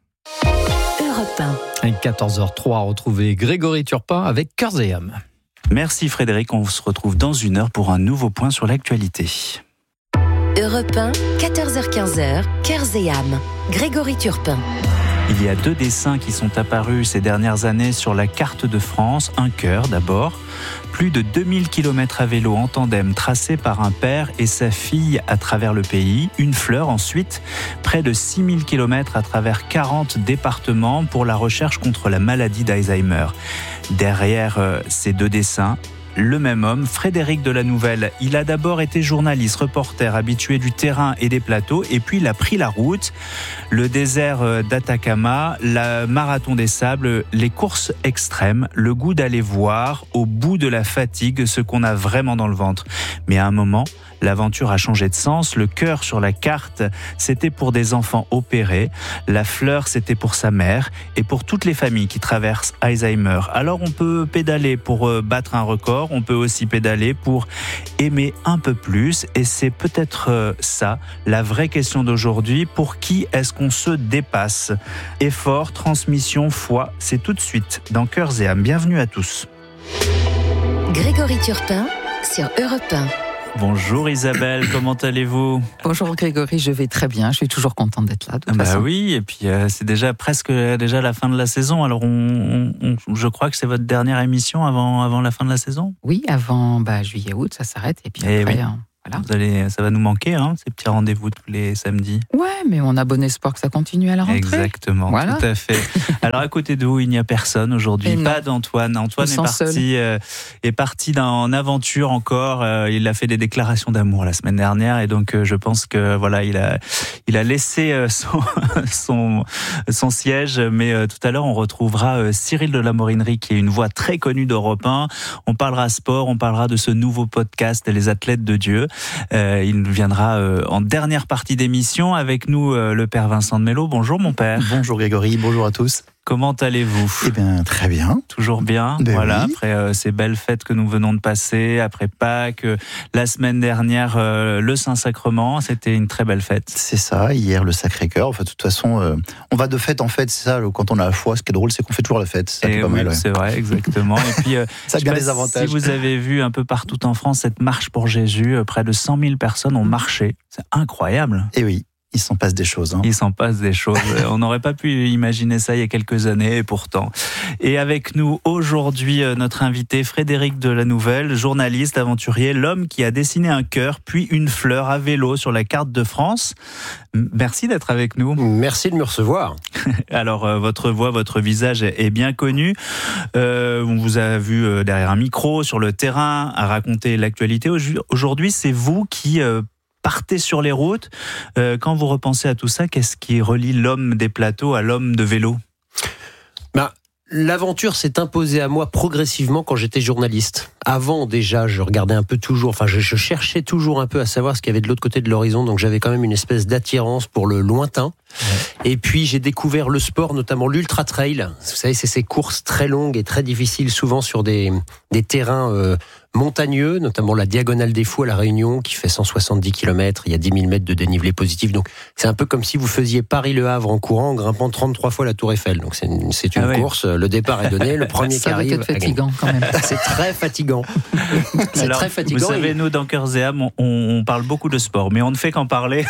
Europe 1. 14h03, retrouvez Grégory Turpin avec Cœurs et âmes. Merci Frédéric, on se retrouve dans une heure pour un nouveau point sur l'actualité. Europe 1, 14h-15h, Cœurs et âmes. Grégory Turpin. Il y a 2 dessins qui sont apparus ces dernières années sur la carte de France. Un cœur d'abord, plus de 2000 km à vélo en tandem tracés par un père et sa fille à travers le pays. Une fleur ensuite, près de 6000 km à travers 40 départements pour la recherche contre la maladie d'Alzheimer. Derrière ces 2 dessins, le même homme, Frédéric Delanouvelle. Il a d'abord été journaliste, reporter, habitué du terrain et des plateaux, et puis il a pris la route. Le désert d'Atacama, la marathon des sables, les courses extrêmes, le goût d'aller voir au bout de la fatigue ce qu'on a vraiment dans le ventre. Mais à un moment, L'aventure a changé de sens. Le cœur sur la carte, c'était pour des enfants opérés. La fleur, c'était pour sa mère et pour toutes les familles qui traversent Alzheimer. Alors on peut pédaler pour battre un record, on peut aussi pédaler pour aimer un peu plus. Et c'est peut-être ça, la vraie question d'aujourd'hui. Pour qui est-ce qu'on se dépasse ? Effort, transmission, foi, c'est tout de suite dans Cœurs et âmes. Bienvenue à tous. Grégory Turpin sur Europe 1. Bonjour Isabelle, comment allez-vous ? Bonjour Grégory, je vais très bien, je suis toujours contente d'être là. Oui, et puis c'est déjà presque la fin de la saison, alors je crois que c'est votre dernière émission avant la fin de la saison ? Oui, avant juillet-août, ça s'arrête, et puis après... Voilà. Ça va nous manquer, ces petits rendez-vous tous les samedis. Ouais, mais on a bon espoir que ça continue à la rentrée. Exactement, voilà. Tout à fait. Alors à côté de vous, il n'y a personne aujourd'hui, pas d'Antoine. Antoine est parti en aventure encore. Il a fait des déclarations d'amour la semaine dernière, et donc je pense que il a laissé son siège. Mais tout à l'heure, on retrouvera Cyril de la Morinerie, qui est une voix très connue d'Europe 1. On parlera sport, on parlera de ce nouveau podcast, Les Athlètes de Dieu. Il viendra en dernière partie d'émission avec nous, le père Vincent de Mello. Bonjour mon père. Bonjour Grégory, bonjour à tous. Comment allez-vous ? Eh bien, très bien. Toujours bien. Voilà. Oui. Après ces belles fêtes que nous venons de passer, après Pâques, la semaine dernière, le Saint-Sacrement, c'était une très belle fête. C'est ça, hier le Sacré-Cœur. Enfin, de toute façon, on va de fête en fête, c'est ça, quand on a la foi. Ce qui est drôle, c'est qu'on fait toujours la fête. Ça, pas mal, c'est vrai, exactement. Et puis, ça a bien des avantages. Si vous avez vu un peu partout en France cette marche pour Jésus, près de 100 000 personnes ont marché. C'est incroyable. Et oui. Il s'en passe des choses. Il s'en passe des choses. On n'aurait pas pu imaginer ça il y a quelques années, et pourtant. Et avec nous aujourd'hui, notre invité Frédéric de la Nouvelle, journaliste, aventurier, l'homme qui a dessiné un cœur puis une fleur à vélo sur la carte de France. Merci d'être avec nous. Merci de me recevoir. Alors, votre voix, votre visage est bien connu. On vous a vu derrière un micro, sur le terrain, à raconter l'actualité. Aujourd'hui, c'est vous qui... partez sur les routes. Quand vous repensez à tout ça, qu'est-ce qui relie l'homme des plateaux à l'homme de vélo ? L'aventure s'est imposée à moi progressivement quand j'étais journaliste. Avant, déjà, je regardais un peu toujours, je cherchais toujours un peu à savoir ce qu'il y avait de l'autre côté de l'horizon, donc j'avais quand même une espèce d'attirance pour le lointain. Ouais. Et puis, j'ai découvert le sport, notamment l'ultra-trail. Vous savez, c'est ces courses très longues et très difficiles, souvent sur des terrains montagneux, notamment la Diagonale des Fous à La Réunion, qui fait 170 km, il y a 10 000 mètres de dénivelé positif. Donc, c'est un peu comme si vous faisiez Paris-Le Havre en courant, en grimpant 33 fois la Tour Eiffel. Donc, c'est une course, le départ est donné, le premier qui arrive... Ça doit être fatigant, quand même. C'est très fatigant. Alors, très fatigant. Vous savez, nous, dans Cœurs et âmes, on parle beaucoup de sport, mais on ne fait qu'en parler.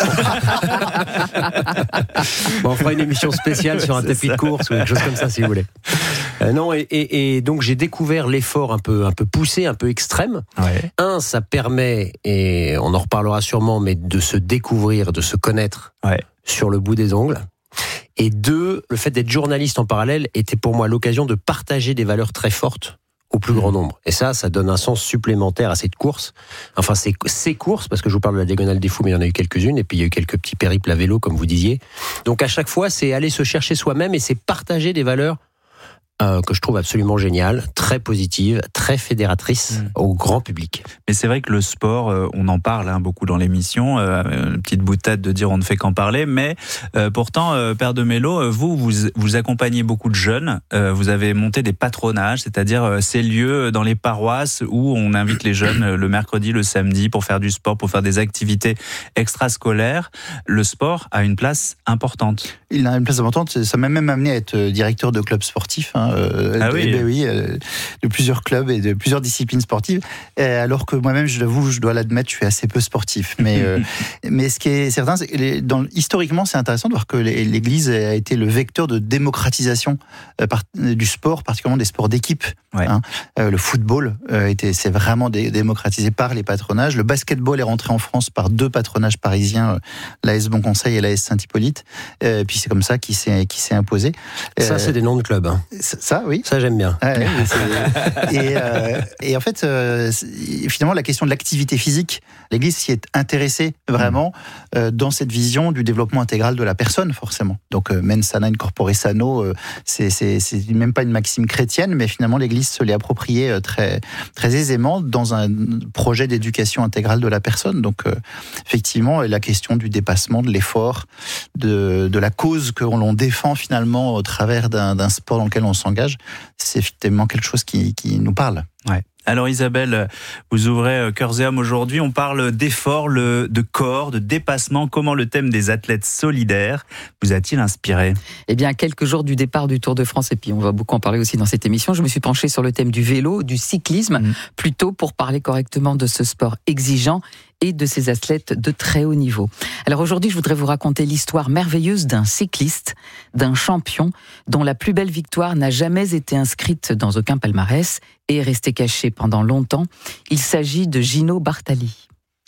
On fera une émission spéciale sur un tapis de course ou quelque chose comme ça, si vous voulez. Et donc, j'ai découvert l'effort un peu poussé, un peu extrême. Ouais. Ça permet, et on en reparlera sûrement, mais de se découvrir, de se connaître sur le bout des ongles. Et 2, le fait d'être journaliste en parallèle était pour moi l'occasion de partager des valeurs très fortes au plus grand nombre. Et ça donne un sens supplémentaire à cette course. Enfin, ces courses, parce que je vous parle de la Diagonale des Fous, mais il y en a eu quelques-unes, et puis il y a eu quelques petits périples à vélo, comme vous disiez. Donc à chaque fois, c'est aller se chercher soi-même, et c'est partager des valeurs que je trouve absolument géniale, très positive, très fédératrice au grand public. Mais c'est vrai que le sport, on en parle beaucoup dans l'émission, une petite boutade de dire on ne fait qu'en parler, mais pourtant, Père de Mello, vous accompagnez beaucoup de jeunes, vous avez monté des patronages, c'est-à-dire ces lieux dans les paroisses où on invite les jeunes le mercredi, le samedi pour faire du sport, pour faire des activités extrascolaires. Le sport a une place importante. Il a une place importante, ça m'a même amené à être directeur de club sportif, de plusieurs clubs et de plusieurs disciplines sportives, alors que moi-même, je dois l'admettre, je suis assez peu sportif. Mais ce qui est certain, c'est que historiquement, c'est intéressant de voir que l'Église a été le vecteur de démocratisation du sport, particulièrement des sports d'équipe. Ouais. Le football c'est vraiment démocratisé par les patronages. Le basketball est rentré en France par 2 patronages parisiens, l'AS Bon Conseil et l'AS Saint-Hippolyte. Puis c'est comme ça qu'il s'est imposé. Ça, c'est des noms de clubs. Ça, oui. Ça, j'aime bien. Et en fait, finalement, la question de l'activité physique, l'Église s'y est intéressée vraiment dans cette vision du développement intégral de la personne, forcément. Donc, mens sana in corpore sano, c'est même pas une maxime chrétienne, mais finalement, l'Église se l'est appropriée très, très aisément dans un projet d'éducation intégrale de la personne. Donc, effectivement, la question du dépassement, de l'effort, de la cause que l'on défend finalement au travers d'un sport dans lequel on s'engage, c'est effectivement quelque chose qui nous parle. Ouais. Alors Isabelle, vous ouvrez Cœurs et âmes aujourd'hui, on parle d'effort, de corps, de dépassement. Comment le thème des athlètes solidaires vous a-t-il inspiré ? Eh bien, quelques jours du départ du Tour de France, et puis on va beaucoup en parler aussi dans cette émission, je me suis penchée sur le thème du vélo, du cyclisme, plutôt pour parler correctement de ce sport exigeant et de ces athlètes de très haut niveau. Alors aujourd'hui, je voudrais vous raconter l'histoire merveilleuse d'un cycliste, d'un champion, dont la plus belle victoire n'a jamais été inscrite dans aucun palmarès et est restée cachée pendant longtemps. Il s'agit de Gino Bartali.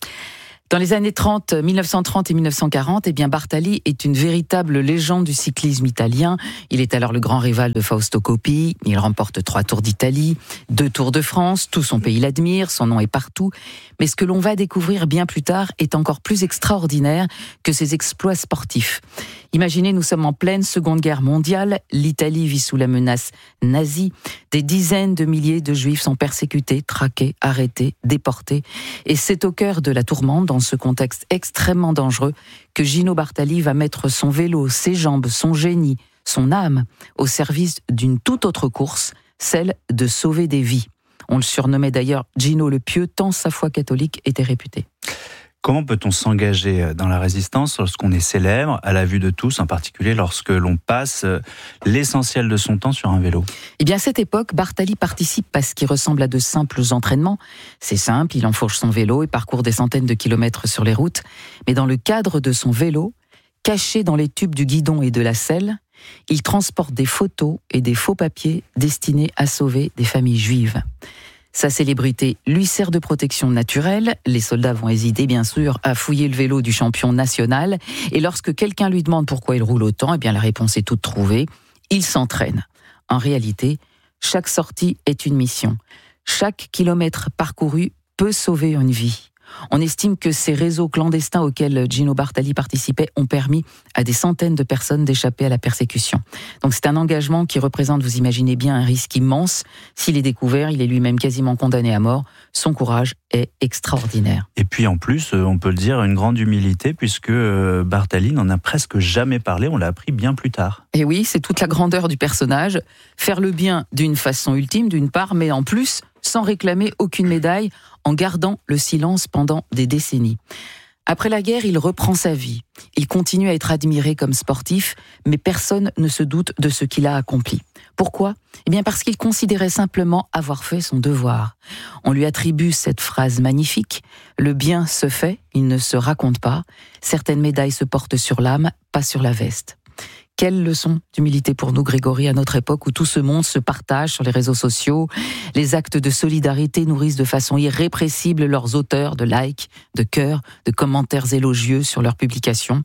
Dans les années 1930 et 1940, eh bien Bartali est une véritable légende du cyclisme italien. Il est alors le grand rival de Fausto Coppi. Il remporte 3 Tours d'Italie, 2 Tours de France. Tout son pays l'admire, son nom est partout. Mais ce que l'on va découvrir bien plus tard est encore plus extraordinaire que ses exploits sportifs. Imaginez, nous sommes en pleine Seconde Guerre mondiale. L'Italie vit sous la menace nazie. Des dizaines de milliers de Juifs sont persécutés, traqués, arrêtés, déportés. Et c'est au cœur de la tourmente, dans ce contexte extrêmement dangereux, que Gino Bartali va mettre son vélo, ses jambes, son génie, son âme au service d'une toute autre course, celle de sauver des vies. On le surnommait d'ailleurs Gino le Pieux, tant sa foi catholique était réputée. Comment peut-on s'engager dans la résistance lorsqu'on est célèbre, à la vue de tous, en particulier lorsque l'on passe l'essentiel de son temps sur un vélo ? Eh bien, à cette époque, Bartali participe à ce qui ressemble à de simples entraînements. C'est simple, il enfourche son vélo et parcourt des centaines de kilomètres sur les routes. Mais dans le cadre de son vélo, caché dans les tubes du guidon et de la selle, il transporte des photos et des faux papiers destinés à sauver des familles juives. Sa célébrité lui sert de protection naturelle. Les soldats vont hésiter, bien sûr, à fouiller le vélo du champion national. Et lorsque quelqu'un lui demande pourquoi il roule autant, eh bien, la réponse est toute trouvée. Il s'entraîne. En réalité, chaque sortie est une mission. Chaque kilomètre parcouru peut sauver une vie. On estime que ces réseaux clandestins auxquels Gino Bartali participait ont permis à des centaines de personnes d'échapper à la persécution. Donc c'est un engagement qui représente, vous imaginez bien, un risque immense. S'il est découvert, il est lui-même quasiment condamné à mort. Son courage est extraordinaire. Et puis en plus, on peut le dire, une grande humilité, puisque Bartali n'en a presque jamais parlé, on l'a appris bien plus tard. Et oui, c'est toute la grandeur du personnage. Faire le bien d'une façon ultime, d'une part, mais en plus, sans réclamer aucune médaille, en gardant le silence pendant des décennies. Après la guerre, il reprend sa vie. Il continue à être admiré comme sportif, mais personne ne se doute de ce qu'il a accompli. Pourquoi ? Eh bien parce qu'il considérait simplement avoir fait son devoir. On lui attribue cette phrase magnifique : « Le bien se fait, il ne se raconte pas. Certaines médailles se portent sur l'âme, pas sur la veste. » Quelle leçon d'humilité pour nous, Grégory, à notre époque où tout ce monde se partage sur les réseaux sociaux. Les actes de solidarité nourrissent de façon irrépressible leurs auteurs de likes, de cœurs, de commentaires élogieux sur leurs publications.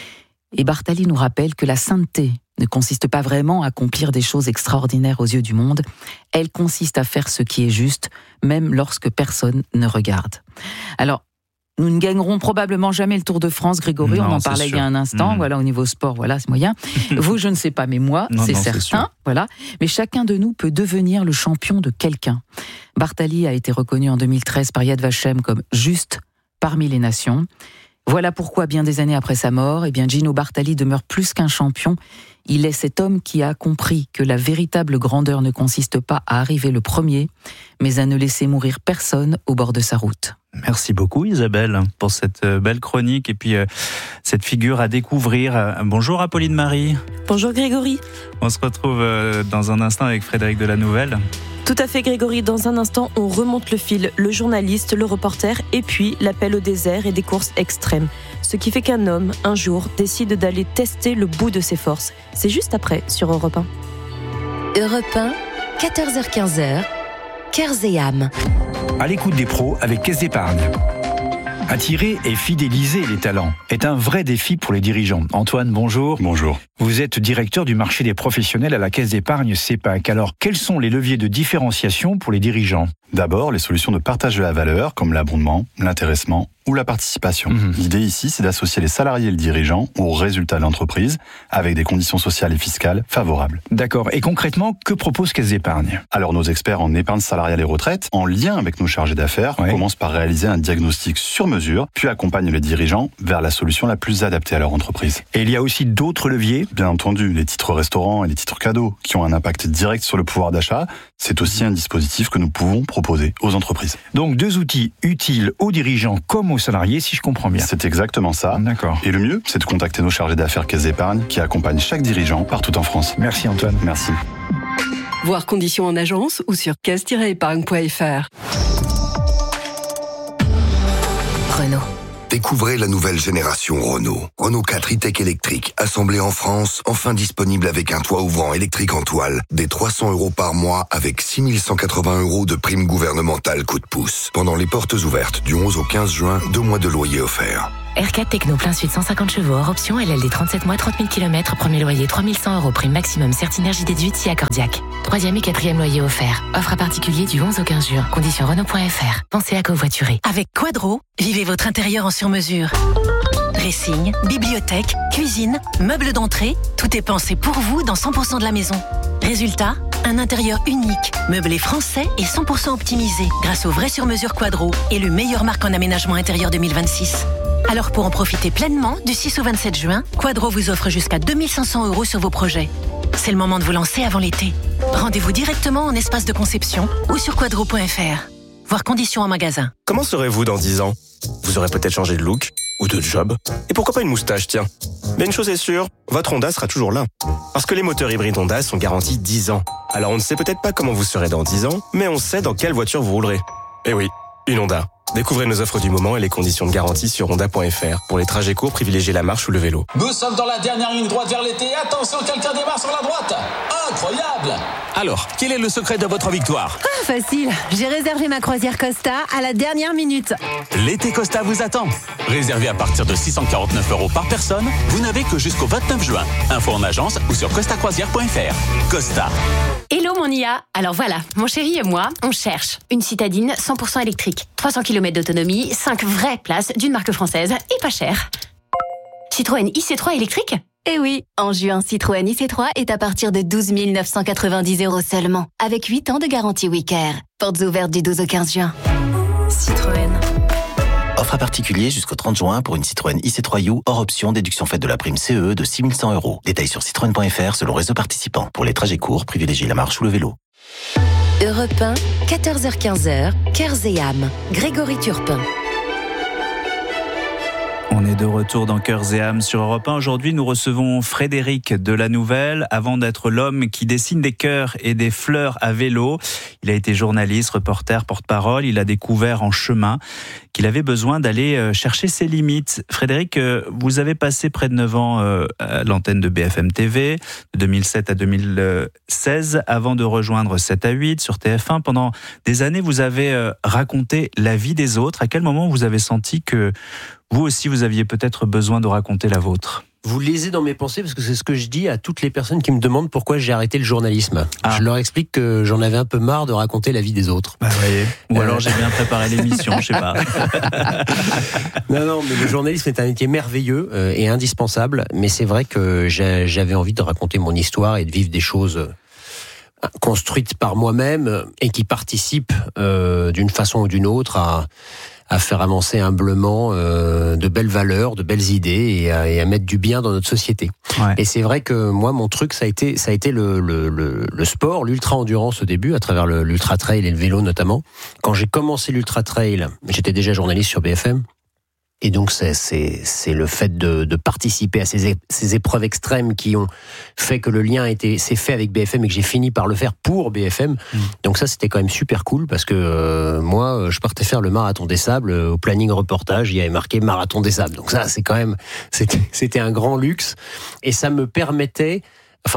Et Bartali nous rappelle que la sainteté ne consiste pas vraiment à accomplir des choses extraordinaires aux yeux du monde. Elle consiste à faire ce qui est juste, même lorsque personne ne regarde. Alors, nous ne gagnerons probablement jamais le Tour de France, Grégory, on en parlait il y a un instant, voilà, au niveau sport, voilà, c'est moyen. Vous, je ne sais pas, mais moi, c'est certain, voilà. Mais chacun de nous peut devenir le champion de quelqu'un. Bartali a été reconnu en 2013 par Yad Vashem comme juste parmi les nations. Voilà pourquoi, bien des années après sa mort, eh bien Gino Bartali demeure plus qu'un champion. Il est cet homme qui a compris que la véritable grandeur ne consiste pas à arriver le premier, mais à ne laisser mourir personne au bord de sa route. Merci beaucoup Isabelle pour cette belle chronique et puis cette figure à découvrir. Bonjour Apolline Marie. Bonjour Grégory. On se retrouve dans un instant avec Frédéric Delanouvelle. Tout à fait Grégory, dans un instant on remonte le fil, le journaliste, le reporter et puis l'appel au désert et des courses extrêmes. Ce qui fait qu'un homme, un jour, décide d'aller tester le bout de ses forces. C'est juste après sur Europe 1. Europe 1, 14h-15h, Cœurs et âmes. À l'écoute des pros avec Caisse d'Épargne. Attirer et fidéliser les talents est un vrai défi pour les dirigeants. Antoine, bonjour. Bonjour. Vous êtes directeur du marché des professionnels à la Caisse d'épargne CEPAC. Alors, quels sont les leviers de différenciation pour les dirigeants ? D'abord, les solutions de partage de la valeur, comme l'abondement, l'intéressement ou la participation. L'idée ici, c'est d'associer les salariés et le dirigeant aux résultats de l'entreprise avec des conditions sociales et fiscales favorables. D'accord. Et concrètement, que propose Caisse d'épargne ? Alors, nos experts en épargne salariale et retraite, en lien avec nos chargés d'affaires, commencent par réaliser un diagnostic sur mesure, puis accompagnent les dirigeants vers la solution la plus adaptée à leur entreprise. Et il y a aussi d'autres leviers ? Bien entendu, les titres restaurants et les titres cadeaux, qui ont un impact direct sur le pouvoir d'achat, c'est aussi un dispositif que nous pouvons proposer aux entreprises. Donc 2 outils utiles aux dirigeants comme aux salariés, si je comprends bien. C'est exactement ça. D'accord. Et le mieux, c'est de contacter nos chargés d'affaires Caisse d'épargne qui accompagnent chaque dirigeant partout en France. Merci Antoine. Merci. Voir conditions en agence ou sur caisse-épargne.fr. Renault. Découvrez la nouvelle génération Renault. Renault 4 e-tech électrique, assemblé en France, enfin disponible avec un toit ouvrant électrique en toile, des 300 € par mois avec 6 180 € de prime gouvernementale coup de pouce. Pendant les portes ouvertes du 11 au 15 juin, 2 mois de loyer offerts. R4 Techno plein sud 150 chevaux hors option, LLD 37 mois, 30 000 km, premier loyer 3 100 €, prime maximum, Certinergie déduite si accordiaque. 3e et 4e loyer offert. Offre à particulier du 11 au 15 juin. Conditions Renault.fr. Pensez à covoiturer. Avec Quadro, vivez votre intérieur en sur-mesure. Dressing, bibliothèque, cuisine, meubles d'entrée, tout est pensé pour vous dans 100% de la maison. Résultat, un intérieur unique, meublé français et 100% optimisé grâce au vrai sur-mesure Quadro et le meilleur marque en aménagement intérieur 2026. Alors pour en profiter pleinement, du 6 au 27 juin, Quadro vous offre jusqu'à 2 500 € sur vos projets. C'est le moment de vous lancer avant l'été. Rendez-vous directement en espace de conception ou sur quadro.fr. Voir conditions en magasin. Comment serez-vous dans 10 ans ? Vous aurez peut-être changé de look ou de job. Et pourquoi pas une moustache, tiens ? Mais une chose est sûre, votre Honda sera toujours là. Parce que les moteurs hybrides Honda sont garantis 10 ans. Alors on ne sait peut-être pas comment vous serez dans 10 ans, mais on sait dans quelle voiture vous roulerez. Eh oui, une Honda. Découvrez nos offres du moment et les conditions de garantie sur honda.fr. Pour les trajets courts, privilégiez la marche ou le vélo. Nous sommes dans la dernière ligne droite vers l'été. Attention, quelqu'un démarre sur la droite. Incroyable! Alors, quel est le secret de votre victoire ? Facile, j'ai réservé ma croisière Costa à la dernière minute. L'été Costa vous attend. Réservé à partir de 649 € par personne, vous n'avez que jusqu'au 29 juin. Info en agence ou sur costacroisière.fr. Costa. Hello mon IA. Alors voilà, mon chéri et moi, on cherche une citadine 100% électrique. 300 km d'autonomie, 5 vraies places d'une marque française et pas cher. Citroën IC3 électrique ? Eh oui, en juin, Citroën IC3 est à partir de 12 990 € seulement, avec 8 ans de garantie Wicker. Portes ouvertes du 12 au 15 juin. Citroën. Offre à particulier jusqu'au 30 juin pour une Citroën IC3U hors option, déduction faite de la prime CE de 6 100 €. Détails sur citroën.fr selon réseau participant. Pour les trajets courts, privilégiez la marche ou le vélo. Europe 1, 14h-15h, Cœurs et âmes. Grégory Turpin. On est de retour dans Cœurs et âmes sur Europe 1. Aujourd'hui, nous recevons Frédéric de La Nouvelle. Avant d'être l'homme qui dessine des cœurs et des fleurs à vélo, il a été journaliste, reporter, porte-parole. Il a découvert en chemin qu'il avait besoin d'aller chercher ses limites. Frédéric, vous avez passé près de 9 ans à l'antenne de BFM TV, de 2007 à 2016, avant de rejoindre 7 à 8 sur TF1. Pendant des années, vous avez raconté la vie des autres. À quel moment vous avez senti que vous aussi, vous aviez peut-être besoin de raconter la vôtre ? Vous lisez dans mes pensées parce que c'est ce que je dis à toutes les personnes qui me demandent pourquoi j'ai arrêté le journalisme. Je leur explique que j'en avais un peu marre de raconter la vie des autres. Bah, voyez. Ou alors j'ai bien préparé l'émission, je sais pas. Non, mais le journalisme est un métier merveilleux et indispensable. Mais c'est vrai que j'avais envie de raconter mon histoire et de vivre des choses construites par moi-même et qui participent d'une façon ou d'une autre à faire avancer humblement de belles valeurs, de belles idées et à mettre du bien dans notre société. Ouais. Et c'est vrai que moi, mon truc, ça a été le sport, l'ultra-endurance au début, à travers l'ultra-trail et le vélo notamment. Quand j'ai commencé l'ultra-trail, j'étais déjà journaliste sur BFM. Et donc c'est le fait de participer à ces épreuves extrêmes qui ont fait que le lien s'est fait avec BFM et que j'ai fini par le faire pour BFM. Donc ça c'était quand même super cool parce que moi je partais faire le marathon des sables au planning reportage, il y avait marqué marathon des sables. Donc ça c'est quand même c'était un grand luxe et ça me permettait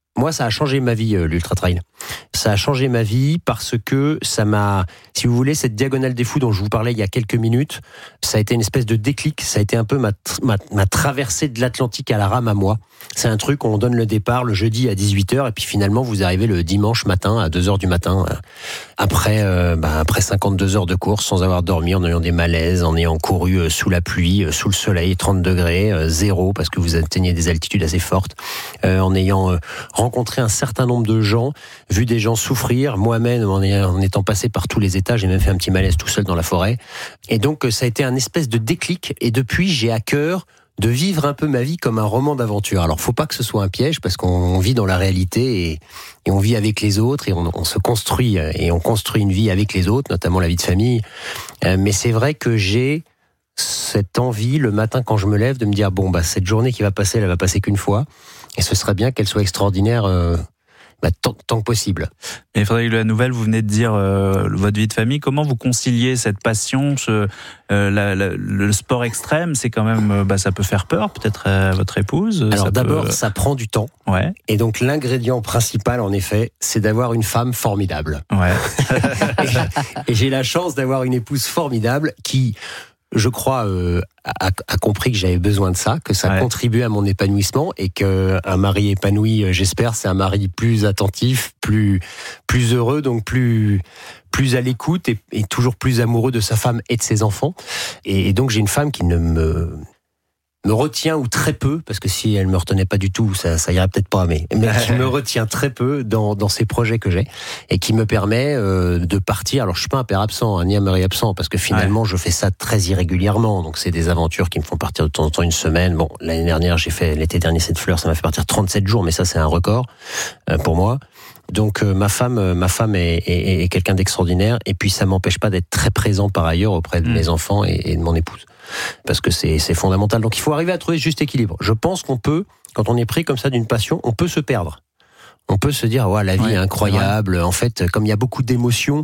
Moi, ça a changé ma vie, l'Ultra Trail. Ça a changé ma vie parce que ça m'a, si vous voulez, cette diagonale des fous dont je vous parlais il y a quelques minutes, ça a été une espèce de déclic. Ça a été un peu ma traversée de l'Atlantique à la rame à moi. C'est un truc où on donne le départ le jeudi à 18h et puis finalement vous arrivez le dimanche matin à 2h du matin après 52 heures de course sans avoir dormi, en ayant des malaises, en ayant couru sous la pluie, sous le soleil, 30 degrés, zéro parce que vous atteignez des altitudes assez fortes, en ayant rencontré un certain nombre de gens, vu des gens souffrir, moi-même en étant passé par tous les états, j'ai même fait un petit malaise tout seul dans la forêt. Et donc ça a été un espèce de déclic et depuis j'ai à cœur de vivre un peu ma vie comme un roman d'aventure. Alors faut pas que ce soit un piège parce qu'on vit dans la réalité et on vit avec les autres et on se construit et on construit une vie avec les autres, notamment la vie de famille. Mais c'est vrai que j'ai cette envie le matin quand je me lève de me dire cette journée qui va passer, elle va passer qu'une fois et ce serait bien qu'elle soit extraordinaire tant que possible. Et Frédéric Delanouvelle, vous venez de dire votre vie de famille. Comment vous conciliez cette passion, le sport extrême? C'est quand même, ça peut faire peur peut-être à votre épouse. Alors d'abord, ça prend du temps. Ouais. Et donc l'ingrédient principal, en effet, c'est d'avoir une femme formidable. Ouais. et j'ai la chance d'avoir une épouse formidable qui, je crois, a compris que j'avais besoin de ça, que ça contribuait à mon épanouissement et qu'un mari épanoui, j'espère, c'est un mari plus attentif, plus heureux, donc plus à l'écoute et toujours plus amoureux de sa femme et de ses enfants. Et donc j'ai une femme qui ne me retient ou très peu, parce que si elle me retenait pas du tout, ça irait peut-être pas, mais qui me retient très peu dans ces projets que j'ai et qui me permet de partir. Alors je suis pas un père absent, ni un mari absent, parce que finalement je fais ça très irrégulièrement. Donc c'est des aventures qui me font partir de temps en temps une semaine. Bon, l'année dernière l'été dernier cette fleur, ça m'a fait partir 37 jours, mais ça c'est un record pour moi. Donc ma femme est quelqu'un d'extraordinaire et puis ça m'empêche pas d'être très présent par ailleurs auprès de mes enfants et de mon épouse. Parce que c'est fondamental. Donc il faut arriver à trouver ce juste équilibre. Je pense qu'on peut, quand on est pris comme ça d'une passion, on peut se perdre. On peut se dire, la vie est incroyable. En fait, comme il y a beaucoup d'émotions,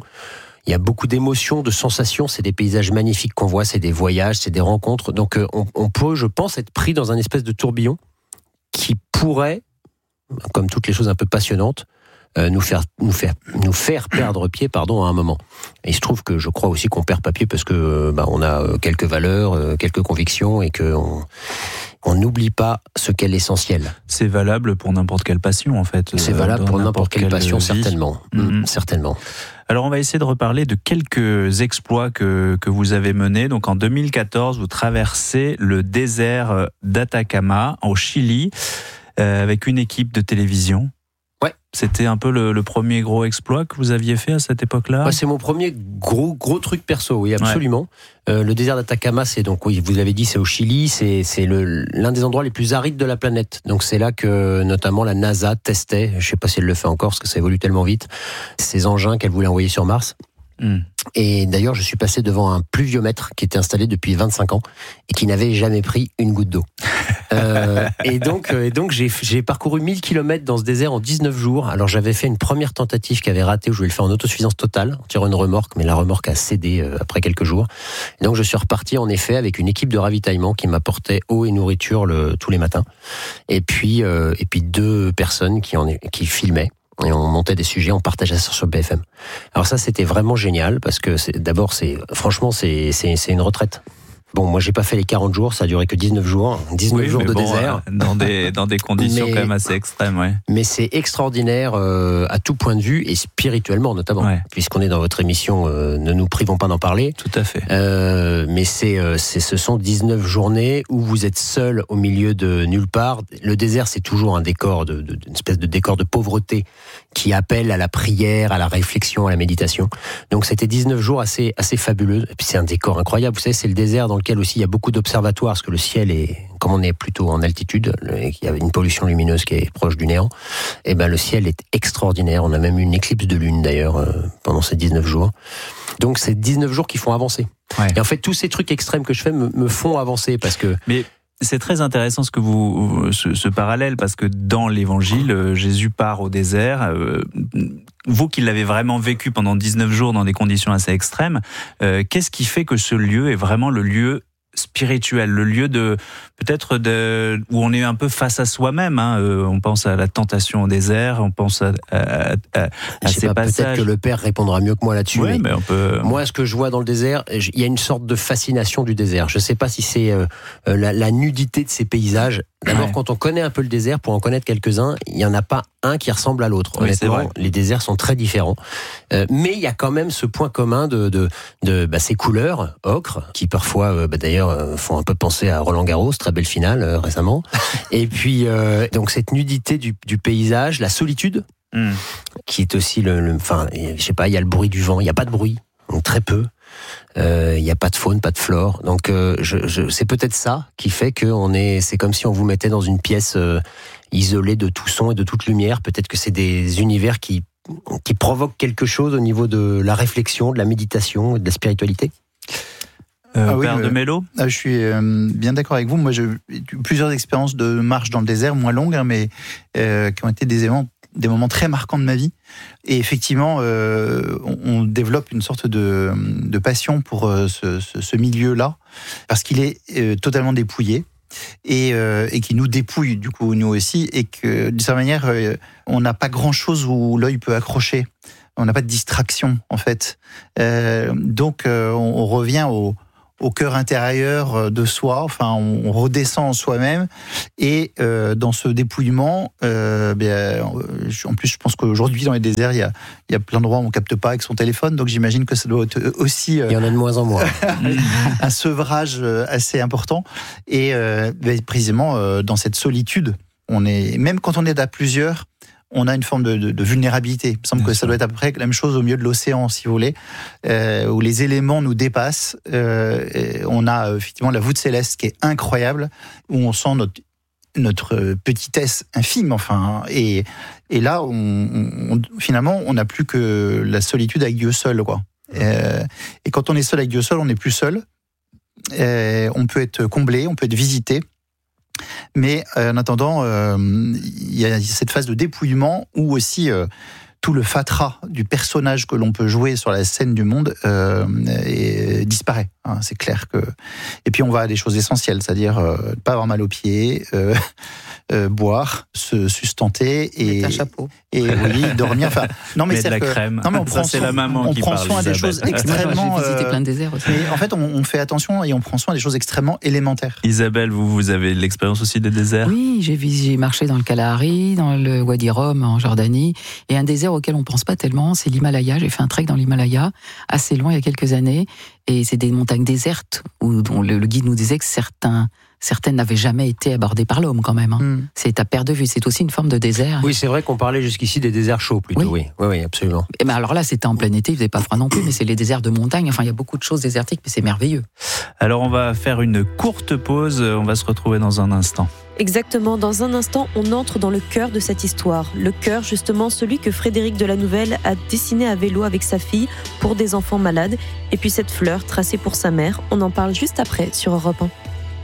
de sensations, c'est des paysages magnifiques qu'on voit, c'est des voyages, c'est des rencontres. Donc on peut, je pense, être pris dans un espèce de tourbillon qui pourrait, comme toutes les choses un peu passionnantes, nous faire perdre pied, à un moment. Et il se trouve que je crois aussi qu'on perd pas pied parce que on a quelques valeurs, quelques convictions et que on n'oublie pas ce qu'est l'essentiel. C'est valable pour n'importe quelle passion en fait. C'est valable pour n'importe quelle passion, certainement. Certainement. Alors on va essayer de reparler de quelques exploits que vous avez menés. Donc en 2014, vous traversez le désert d'Atacama au Chili avec une équipe de télévision. Ouais. C'était un peu le premier gros exploit que vous aviez fait à cette époque-là. C'est mon premier gros truc perso, oui, absolument. Le désert d'Atacama, c'est donc, oui, vous l'avez dit, c'est au Chili, c'est l'un des endroits les plus arides de la planète. Donc c'est là que notamment la NASA testait, je sais pas si elle le fait encore parce que ça évolue tellement vite, ces engins qu'elle voulait envoyer sur Mars. Et d'ailleurs, je suis passé devant un pluviomètre qui était installé depuis 25 ans et qui n'avait jamais pris une goutte d'eau. Et donc j'ai parcouru 1000 km dans ce désert en 19 jours. Alors j'avais fait une première tentative qui avait raté où je voulais le faire en autosuffisance totale, en tirant une remorque, mais la remorque a cédé après quelques jours. Et donc je suis reparti en effet avec une équipe de ravitaillement qui m'apportait eau et nourriture tous les matins. Et puis 2 personnes qui filmaient. Et on montait des sujets, on partageait ça sur BFM. Alors ça, c'était vraiment génial parce que d'abord, c'est une retraite. Bon, moi, j'ai pas fait les 40 jours, ça a duré que 19 jours. 19 jours de désert. Dans des conditions quand même assez extrêmes, ouais. Mais c'est extraordinaire à tout point de vue et spirituellement notamment. Ouais. Puisqu'on est dans votre émission, ne nous privons pas d'en parler. Tout à fait. Mais ce sont 19 journées où vous êtes seul au milieu de nulle part. Le désert, c'est toujours un décor, une espèce de décor de pauvreté qui appelle à la prière, à la réflexion, à la méditation. Donc c'était 19 jours assez fabuleux. Et puis c'est un décor incroyable. Vous savez, c'est le désert dans lequel aussi il y a beaucoup d'observatoires, parce que le ciel est, comme on est plutôt en altitude, et qu'il y a une pollution lumineuse qui est proche du néant, et le ciel est extraordinaire. On a même eu une éclipse de lune d'ailleurs pendant ces 19 jours. Donc c'est 19 jours qui font avancer. Ouais. Et en fait, tous ces trucs extrêmes que je fais me font avancer parce que... Mais c'est très intéressant ce parallèle, parce que dans l'évangile, Jésus part au désert. Vous qui l'avez vraiment vécu pendant 19 jours dans des conditions assez extrêmes, qu'est-ce qui fait que ce lieu est vraiment le lieu spirituel, le lieu peut-être où on est un peu face à soi-même. On pense à la tentation au désert, on pense à ces passages. Peut-être que le père répondra mieux que moi là-dessus. Oui, mais on peut... Moi, ce que je vois dans le désert, il y a une sorte de fascination du désert. Je ne sais pas si c'est la nudité de ces paysages. D'abord, quand on connaît un peu le désert, pour en connaître quelques-uns, il n'y en a pas un qui ressemble à l'autre. Oui, c'est vrai. Les déserts sont très différents. Mais il y a quand même ce point commun de ces couleurs ocre, qui parfois, d'ailleurs, font un peu penser à Roland Garros, très belle finale récemment. Et puis, donc cette nudité du paysage, la solitude, qui est aussi je sais pas, il y a le bruit du vent, il n'y a pas de bruit, donc très peu. Il n'y a pas de faune, pas de flore. Donc c'est peut-être ça qui fait que c'est comme si on vous mettait dans une pièce isolée de tout son et de toute lumière. Peut-être que c'est des univers qui provoquent quelque chose au niveau de la réflexion, de la méditation et de la spiritualité. Père de Mello. Je suis bien d'accord avec vous. Moi, j'ai eu plusieurs expériences de marche dans le désert, moins longues, mais qui ont été des moments très marquants de ma vie. Et effectivement, on développe une sorte de passion pour ce milieu-là, parce qu'il est totalement dépouillé. Et qui nous dépouille, du coup, nous aussi, et que, d'une certaine manière, on n'a pas grand-chose où l'œil peut accrocher. On n'a pas de distraction, en fait. Donc, on revient au cœur intérieur de soi, enfin, on redescend en soi-même, et dans ce dépouillement, en plus, je pense qu'aujourd'hui, dans les déserts, il y a plein d'endroits où on ne capte pas avec son téléphone, donc j'imagine que ça doit être aussi... il y en a de moins en moins. un sevrage assez important, et précisément, dans cette solitude, même quand on est à plusieurs, on a une forme de vulnérabilité. Il me semble que ça doit être à peu près la même chose au milieu de l'océan, si vous voulez, où les éléments nous dépassent. On a effectivement la voûte céleste qui est incroyable, où on sent notre petitesse infime, enfin. Et là, finalement, on n'a plus que la solitude avec Dieu seul, quoi. Et quand on est seul avec Dieu seul, on n'est plus seul. On peut être comblé, on peut être visité. Mais en attendant, il y a cette phase de dépouillement où aussi tout le fatras du personnage que l'on peut jouer sur la scène du monde disparaît. C'est clair que. Et puis on va à des choses essentielles, c'est-à-dire ne pas avoir mal aux pieds, boire, se sustenter et mettre un chapeau. Et oui, dormir. Enfin, non, mais de la crème. Non, mais on prend c'est la maman qui parle. On prend soin des choses extrêmement. J'ai visité plein de déserts aussi. Mais en fait, on fait attention et on prend soin des choses extrêmement élémentaires. Isabelle, vous avez l'expérience aussi des déserts? Oui, j'ai marché dans le Kalahari, dans le Wadi Rum en Jordanie, et un désert auquel on pense pas tellement, c'est l'Himalaya. J'ai fait un trek dans l'Himalaya assez loin il y a quelques années, et c'est des montagnes désertes dont le guide nous disait que certaines n'avaient jamais été abordées par l'homme quand même. C'est à perte de vue, c'est aussi une forme de désert. Oui, c'est vrai qu'on parlait jusqu'ici des déserts chauds plutôt. Oui, absolument. Et alors là, c'était en plein été, il faisait pas froid non plus, mais c'est les déserts de montagne. Enfin, il y a beaucoup de choses désertiques, mais c'est merveilleux. Alors on va faire une courte pause, on va se retrouver dans un instant. Exactement, dans un instant, on entre dans le cœur de cette histoire. Le cœur, justement, celui que Frédéric de la Nouvelle a dessiné à vélo avec sa fille pour des enfants malades. Et puis cette fleur tracée pour sa mère, on en parle juste après sur Europe 1.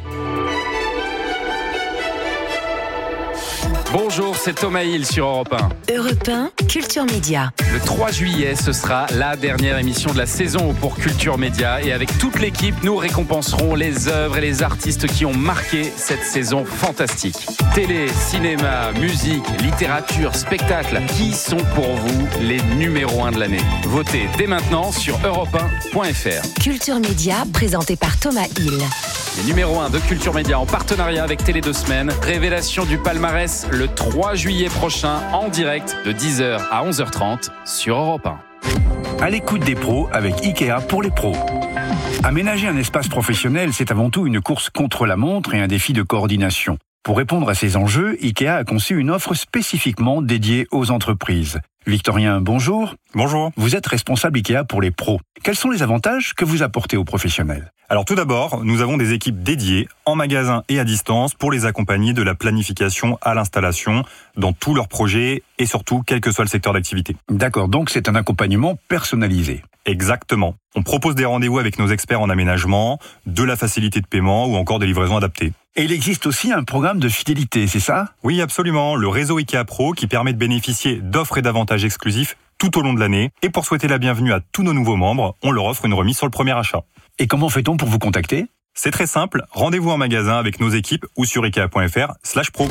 Bonjour, c'est Thomas Hill sur Europe 1. Europe 1, Culture Média. Le 3 juillet, ce sera la dernière émission de la saison pour Culture Média. Et avec toute l'équipe, nous récompenserons les œuvres et les artistes qui ont marqué cette saison fantastique. Télé, cinéma, musique, littérature, spectacle. Qui sont pour vous les numéros 1 de l'année? Votez dès maintenant sur europe1.fr. Culture Média, présenté par Thomas Hill. Les numéros 1 de Culture Média en partenariat avec Télé 2 Semaines. Révélation du palmarès le 3 juillet prochain en direct de 10h à 11h30 sur Europe 1. À l'écoute des pros avec Ikea pour les pros. Aménager un espace professionnel, c'est avant tout une course contre la montre et un défi de coordination. Pour répondre à ces enjeux, Ikea a conçu une offre spécifiquement dédiée aux entreprises. Victorien, bonjour. Bonjour. Vous êtes responsable Ikea pour les pros. Quels sont les avantages que vous apportez aux professionnels ? Alors tout d'abord, nous avons des équipes dédiées en magasin et à distance pour les accompagner de la planification à l'installation dans tous leurs projets et surtout quel que soit le secteur d'activité. D'accord, donc c'est un accompagnement personnalisé. Exactement. On propose des rendez-vous avec nos experts en aménagement, de la facilité de paiement ou encore des livraisons adaptées. Et il existe aussi un programme de fidélité, c'est ça ? Oui, absolument. Le réseau Ikea Pro qui permet de bénéficier d'offres et d'avantages exclusifs tout au long de l'année. Et pour souhaiter la bienvenue à tous nos nouveaux membres, on leur offre une remise sur le premier achat. Et comment fait-on pour vous contacter ? C'est très simple, rendez-vous en magasin avec nos équipes ou sur ikea.fr/pro.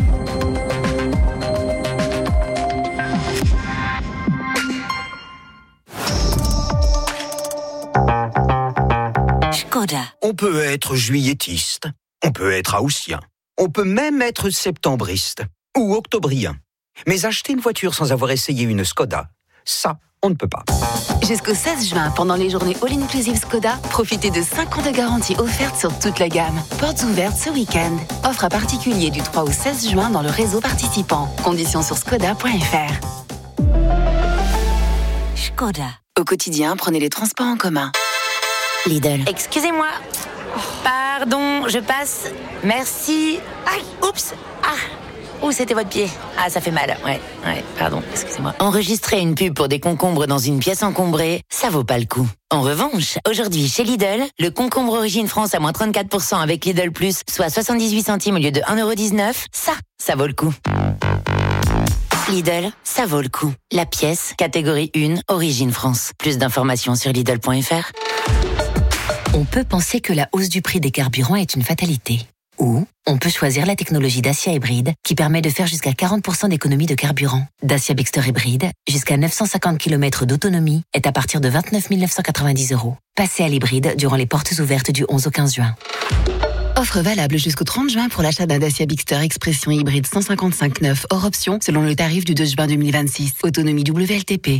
Škoda. On peut être juilletiste, on peut être haussien, on peut même être septembriste ou octobrien. Mais acheter une voiture sans avoir essayé une Škoda, ça, on ne peut pas. Jusqu'au 16 juin, pendant les journées All-Inclusive Škoda, profitez de 5 ans de garantie offerte sur toute la gamme. Portes ouvertes ce week-end. Offre à particulier du 3 au 16 juin dans le réseau participant. Conditions sur škoda.fr. Škoda. Au quotidien, prenez les transports en commun. Lidl. Excusez-moi. Pardon, je passe. Merci. Aïe, oups. Où c'était votre pied? Ça fait mal. Ouais, pardon, excusez-moi. Enregistrer une pub pour des concombres dans une pièce encombrée, ça vaut pas le coup. En revanche, aujourd'hui chez Lidl, le concombre Origine France à moins 34% avec Lidl Plus, soit 78 centimes au lieu de 1,19€, ça vaut le coup. Lidl, ça vaut le coup. La pièce, catégorie 1, Origine France. Plus d'informations sur Lidl.fr. On peut penser que la hausse du prix des carburants est une fatalité. Ou on peut choisir la technologie Dacia hybride qui permet de faire jusqu'à 40% d'économie de carburant. Dacia Bigster hybride, jusqu'à 950 km d'autonomie, est à partir de 29 990 €. Passez à l'hybride durant les portes ouvertes du 11 au 15 juin. Offre valable jusqu'au 30 juin pour l'achat d'un Dacia Bigster Expression hybride 155 neuf hors option selon le tarif du 2 juin 2026. Autonomie WLTP.